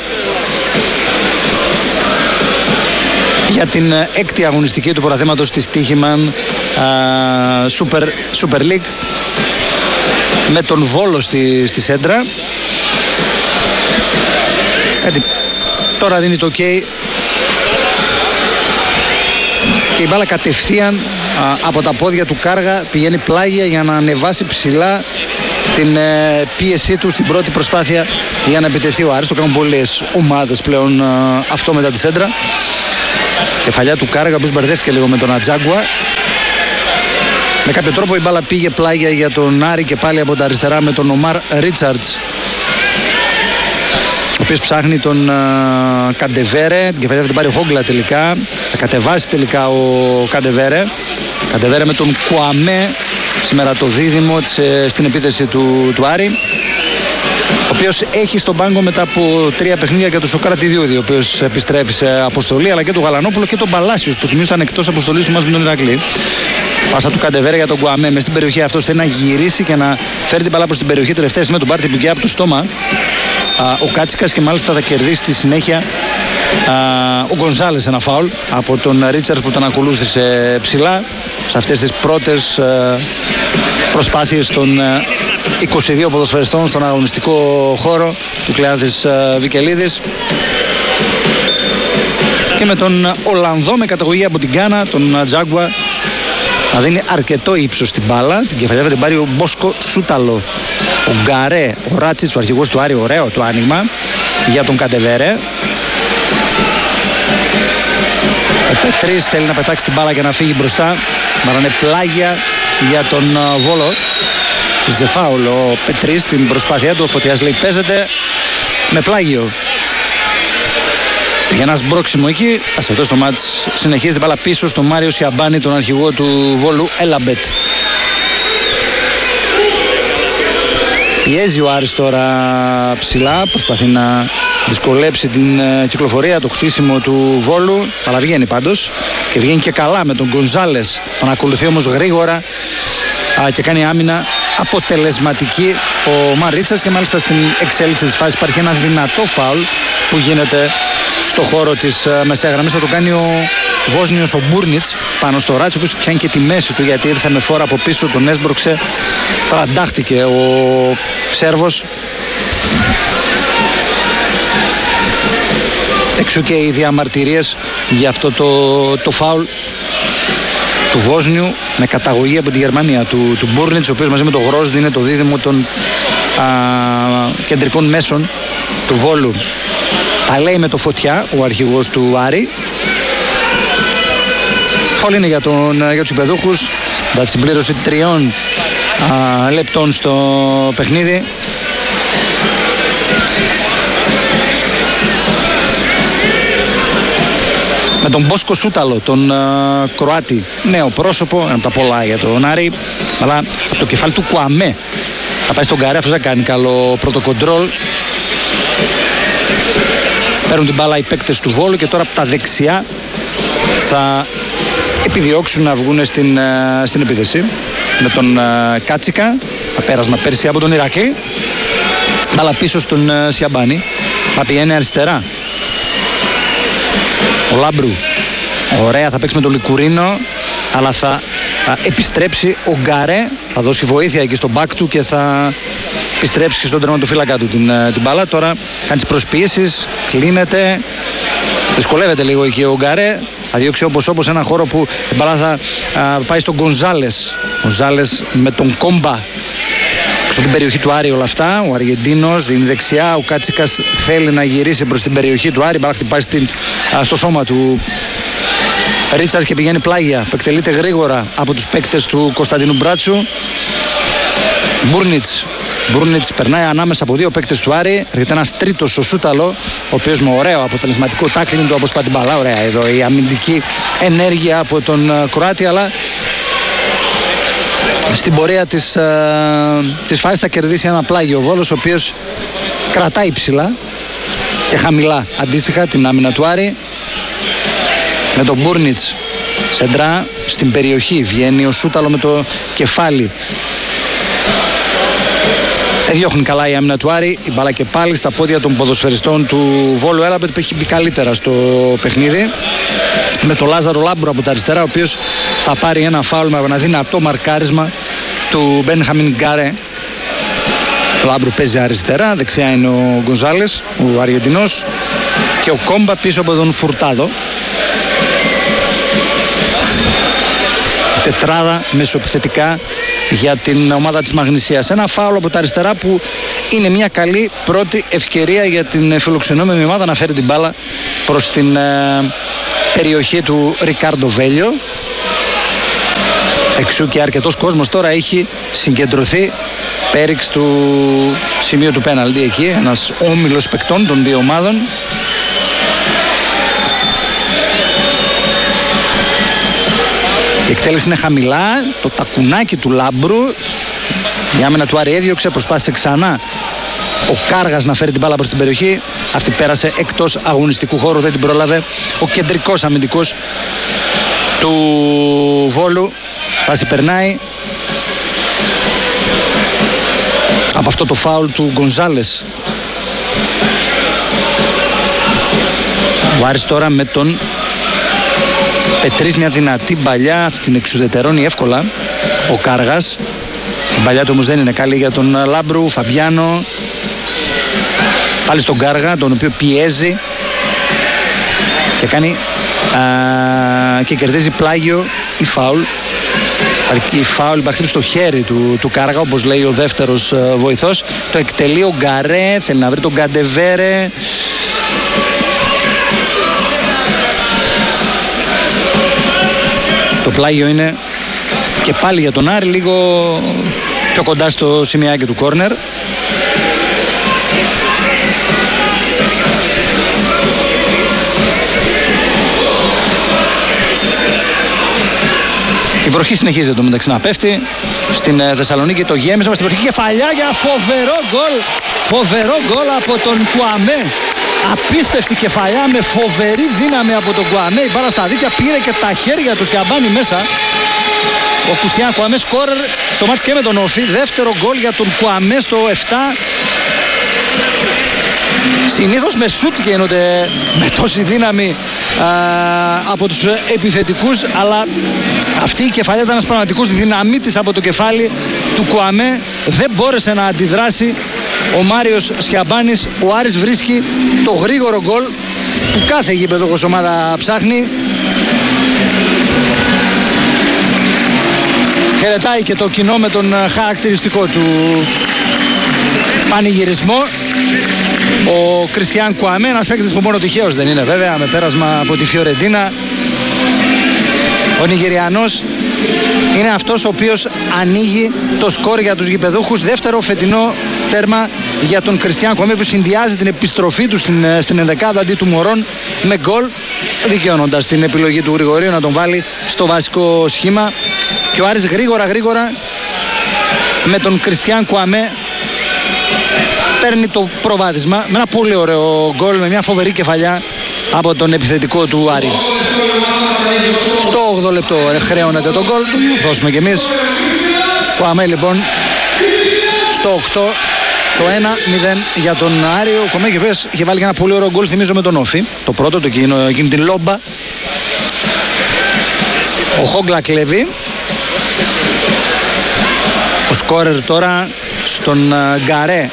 για την έκτη αγωνιστική του πρωταθλήματος της Τύχημαν Super, Super League με τον Βόλο στη, στη σέντρα. Έτσι, τώρα δίνει το OK και η μπάλα κατευθείαν α, από τα πόδια του Κάργα πηγαίνει πλάγια για να ανεβάσει ψηλά την ε, πίεσή του στην πρώτη προσπάθεια για να επιτεθεί ο Άρης. Το κάνουν πολλές ομάδες πλέον α, αυτό μετά τη σέντρα. Κεφαλιά του Κάργα που μπερδεύτηκε λίγο με τον Ατζάγκουα. Με κάποιο τρόπο η μπάλα πήγε πλάγια για τον Άρη και πάλι από τα αριστερά με τον Ομάρ Ρίτσαρτς, ο οποίος ψάχνει τον uh, Καντεβέρε. Την κεφαλιά θα την πάρει ο Χόγκλα τελικά. Θα κατεβάσει τελικά ο Καντεβέρε. Καντεβέρε με τον Κουαμέ σήμερα το δίδυμο της, ε, στην επίθεση του, του Άρη, ο οποίος έχει στον πάγκο μετά από τρία παιχνίδια και του Σοκρατιδιούδη, ο οποίος επιστρέφει σε αποστολή, αλλά και του Γαλανόπουλο και τον Παλάσιος που θυμίζω ήταν εκτός αποστολής μας με τον Ηρακλή. Πάσα του Καντεβέρε για τον Κουαμέ μες στην περιοχή. Αυτός θέλει να γυρίσει και να φέρει την μπαλά προς την περιοχή. Τελευταία στιγμή τον πάρει την πουγκιά από το στόμα α, ο Κάτσικας και μάλιστα θα κερδίσει στη συνέχεια α, ο Γκονζάλες ένα φάουλ από τον Ρίτσαρτς που τον ακολούθησε ψηλά σε αυτές τις πρώτες α, προσπάθειες των α, είκοσι δύο ποδοσφαιριστών στον αγωνιστικό χώρο του Κλεάνθης Βικελίδης. Και με τον Ολλανδό με καταγωγή από την Γκάνα, τον Τζάγκουα, να δίνει αρκετό ύψος στην μπάλα. Την κεφαλιά θα την πάρει ο Μπόσκο Σούταλο. Ο Γκαρέ, ο Ράτσιτς, ο αρχηγός του Άρη, ωραίο το άνοιγμα για τον Καντεβέρε. Ο Πετρής θέλει να πετάξει την μπάλα και να φύγει μπροστά. Μαράνε πλάγια για τον Βόλο. Ζεφάουλ ο Πετρής στην προσπάθειά του. Ο Φωτιάς λέει παίζεται με πλάγιο. Για ένα σμπρόξιμο εκεί, ας αυτό το μάτς συνεχίζει την μπάλα πίσω στο Μάριο Σιαμπάνη, τον αρχηγό του Βόλου Έλαμπετ. Πιέζει ο Άρης τώρα ψηλά, προσπαθεί να δυσκολέψει την κυκλοφορία, το χτίσιμο του Βόλου, αλλά βγαίνει πάντως και βγαίνει και καλά με τον Γκονζάλες. Τον ακολουθεί όμως γρήγορα α, και κάνει άμυνα αποτελεσματική ο Μαν Ρίτσαρτς και μάλιστα στην εξέλιξη της φάσης υπάρχει ένα δυνατό φάουλ που γίνεται στο χώρο της μεσαία γραμμής. Θα το κάνει ο Βόσνιος ο Μπούρνιτς πάνω στο Ράτσι, ο οποίος πιάνει και τη μέση του γιατί ήρθε με φόρα από πίσω, τον έσμπρωξε, τραντάχτηκε ο Σέρβος. Έξω και οι διαμαρτυρίες για αυτό το, το φάουλ του Βόσνιου με καταγωγή από τη Γερμανία, του, του Μπούρνιτς, ο οποίος μαζί με τον Γρόσδη είναι το δίδυμο των α, κεντρικών μέσων του Βόλου. Τα λέει με το Φωτιά, ο αρχηγός του Άρη. Φάουλ είναι για, τον, για τους υπεδούχους. Θα τη συμπλήρωση τριών α, λεπτών στο παιχνίδι. Με τον Μπόσκο Σούταλο, τον α, Κροάτη, νέο πρόσωπο, ένα από τα πολλά για τον Άρη, αλλά από το κεφάλι του Κουαμέ θα πάει στον Καρέ, αυτός θα κάνει καλό πρώτο κοντρόλ. Παίρνουν την μπάλα οι παίκτες του Βόλου και τώρα από τα δεξιά θα επιδιώξουν να βγουν στην, στην επίθεση με τον Κάτσικα, πέρασμα πέρσι από τον Ηρακλή, μπάλα πίσω στον Σιαμπάνη, θα πηγαίνει αριστερά ο Λάμπρου, ωραία, θα παίξει με τον Λικουρίνο, αλλά θα επιστρέψει ο Γκαρέ, θα δώσει βοήθεια εκεί στο μπακ του και θα επιστρέψει και στον τερματοφύλακα του την, την μπάλα. Τώρα κάνει τις προσποιήσεις, κλείνεται, δυσκολεύεται λίγο εκεί ο Γκαρέ, θα διώξει όπως όπως ένα χώρο που η μπάλα θα α, πάει στον Γκονζάλες. Ο Γκονζάλες με τον Κόμπα στην περιοχή του Άρη όλα αυτά. Ο Αργεντίνος δίνει δεξιά, ο Κάτσικας θέλει να γυρίσει προς την περιοχή του Άρη, μπάλα χτυπάει στην, α, στο σώμα του Ρίτσαρτς και πηγαίνει πλάγια, που εκτελείται γρήγορα από τους παίκτες του Κωνσταντίνου Μπράτσου. Μπούρνιτς. Μπούρνιτς περνάει ανάμεσα από δύο παίκτες του Άρη. Έρχεται ένας τρίτος ο Σούταλο, ο οποίος με ωραίο αποτελεσματικό τάκλινγκ του αποσπά την μπαλά. Ωραία εδώ η αμυντική ενέργεια από τον Κροάτη, αλλά στην πορεία της, ε, της φάσης θα κερδίσει ένα πλάγιο Βόλος, ο οποίος κρατάει ψηλά και χαμηλά αντίστοιχα την άμυνα του Άρη, με τον Μπούρνιτς σεντρά στην περιοχή. Βγαίνει ο Σούταλο με το κεφάλι. Δεν διώχνει καλά η άμυνα του Άρη. Η μπάλα και πάλι στα πόδια των ποδοσφαιριστών του Βόλου Έλαμπετ, που έχει μπει καλύτερα στο παιχνίδι, με τον Λάζαρο Λάμπρου από τα αριστερά, ο οποίος θα πάρει ένα φάουλ με ένα δυνατό μαρκάρισμα του Μπένχαμιν Γκάρε. Ο Λάμπρου παίζει αριστερά, δεξιά είναι ο Γκονζάλες, ο Αργεντινός, και ο Κόμπα πίσω από τον Φουρτάδο. Τετράδα μεσοεπιθετικά για την ομάδα της Μαγνησίας. Ένα φάουλ από τα αριστερά που είναι μια καλή πρώτη ευκαιρία για την φιλοξενούμενη ομάδα να φέρει την μπάλα προς την ε, περιοχή του Ρικάρντο Βέλιο. Εξού και αρκετός κόσμος τώρα έχει συγκεντρωθεί πέριξ του σημείου του πέναλτι εκεί. Ένας όμιλος παικτών των δύο ομάδων. Η εκτέλεση είναι χαμηλά, το τακουνάκι του Λάμπρου. Η άμυνα του Άρη έδιωξε, προσπάθησε ξανά ο Κάργας να φέρει την μπάλα προς την περιοχή. Αυτή πέρασε εκτός αγωνιστικού χώρου, δεν την πρόλαβε ο κεντρικός αμυντικός του Βόλου. Πάση περνάει από αυτό το φάουλ του Γκονζάλες. Ο Άρης τώρα με τον Πετρής, μια δυνατή μπαλιά, την εξουδετερώνει εύκολα ο Κάργας. Η μπαλιά του όμως δεν είναι καλή για τον Λάμπρου. Φαμπιάνο πάλι στον Κάργα, τον οποίο πιέζει και κάνει α, και κερδίζει πλάγιο ή φάουλ. Η φάουλ υπάρχει στο χέρι του, του Κάργα, όπως λέει ο δεύτερος α, βοηθός. Το εκτελεί ο Γκαρέ, θέλει να βρει τον Καντεβέρε. Το πλάγιο είναι και πάλι για τον Άρη, λίγο πιο κοντά στο σημειάκι του κόρνερ. Η βροχή συνεχίζει το μεταξύ να πέφτει στην Θεσσαλονίκη. Το γέμισμα στην προσοχή, κεφαλιά για φοβερό γκολ. Φοβερό γκολ από τον Κουαμέ. Απίστευτη κεφαλιά με φοβερή δύναμη από τον Κουαμέ. Η μπάλα στα δίκτυα πήρε και τα χέρια του Σιαμπάνη μέσα. Ο Κουστιάν Κουαμέ σκόρερ στο μάτς και με τον Όφη. Δεύτερο γκολ για τον Κουαμέ στο επτά. Συνήθως με σούτ γίνονται με τόση δύναμη α, από τους επιθετικούς, αλλά αυτή η κεφαλιά ήταν ένας πραγματικός δυναμίτης από το κεφάλι του Κουαμέ. Δεν μπόρεσε να αντιδράσει ο Μάριος Σιαμπάνης. Ο Άρης βρίσκει το γρήγορο γκολ που κάθε γήπεδος ομάδα ψάχνει. Χαιρετάει και το κοινό με τον χαρακτηριστικό του πανηγυρισμό. Ο Κριστιάν Κουαμέ, ένας παίκτης που μόνο τυχαίος δεν είναι βέβαια, με πέρασμα από τη Φιωρεντίνα. Ο Νιγηριανός είναι αυτός ο οποίος ανοίγει το σκορ για τους γηπεδούχους. Δεύτερο φετινό τέρμα για τον Κριστιάν Κουαμέ, που συνδυάζει την επιστροφή του στην, στην ενδεκάδα αντί του Μωρών με γκολ, δικαιώνοντας την επιλογή του Γρηγορίου να τον βάλει στο βασικό σχήμα. Και ο Άρης γρήγορα γρήγορα με τον Κριστιάν Κουαμέ παίρνει το προβάδισμα με ένα πολύ ωραίο γκολ, με μια φοβερή κεφαλιά από τον επιθετικό του Άρη. Στο όγδοο λεπτό χρέωνεται το γκολ, το δώσουμε κι εμείς. Κουαμέ λοιπόν στο οκτώ, το ένα μηδέν για τον Άρη. Ο Κουαμέ είχε βάλει ένα πολύ ωραίο γκολ, θυμίζω, με τον Όφη. Το πρώτο, το εκείνο, εκείνη την λόμπα. Ο Χόγκλα κλέβει. Ο σκόρερ τώρα στον Γκαρέ.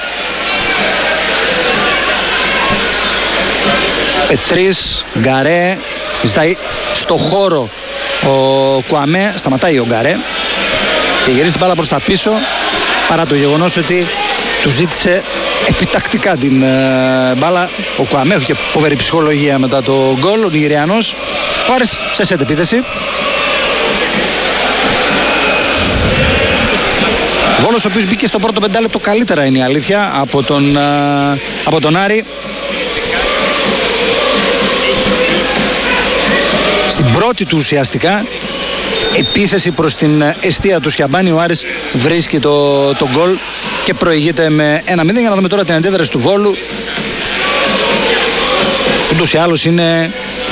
Πετρής, Γκαρέ, ζητάει στο χώρο ο Κουαμέ, σταματάει ο Γκαρέ και γυρίζει την μπάλα προς τα πίσω, παρά το γεγονός ότι του ζήτησε επιτακτικά την ε, μπάλα. Ο Κουαμέ έχει και φοβερή ψυχολογία μετά το γκολ, ο Νιγηριανός. Ο Άρης σε σετ επίθεση. Βόλος ο οποίος μπήκε στο πρώτο πεντάλεπτο καλύτερα, είναι η αλήθεια, από τον, ε, από τον Άρη. Στην πρώτη του ουσιαστικά επίθεση προς την εστία του Σιαμπάνη, ο Άρης βρίσκει το, το γκολ και προηγείται με ένα μηδέν. Για να δούμε τώρα την αντίδραση του Βόλου. Ούτως ή άλλως είναι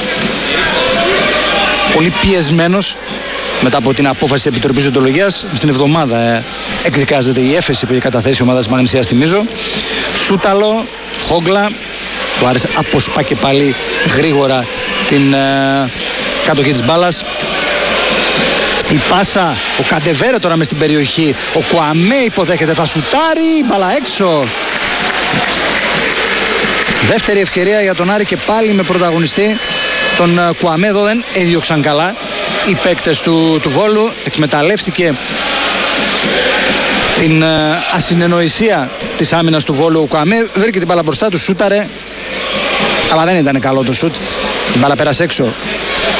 πολύ πιεσμένος μετά από την απόφαση της Επιτροπής Διοντολογίας. Στην εβδομάδα ε, εκδικάζεται η έφεση που έχει καταθέσει η ομάδα της Μαγνησίας, θυμίζω. Σούταλο, Χόγκλα. Ο Άρης αποσπά και πάλι γρήγορα την ε, κατοχή της μπάλας. Η πάσα, ο Καντεβέρε τώρα μες στην περιοχή. Ο Κουαμέ υποδέχεται, θα σουτάρει, μπάλα έξω. Δεύτερη ευκαιρία για τον Άρη και πάλι με πρωταγωνιστή τον Κουαμέ. Εδώ δεν έδιωξαν καλά οι παίκτες του, του Βόλου. Εκμεταλλεύτηκε την ασυνεννοησία της άμυνας του Βόλου ο Κουαμέ. Βρήκε την μπάλα μπροστά του, σούταρε, αλλά δεν ήταν καλό το σούτ. Η μπάλα πέρασε έξω.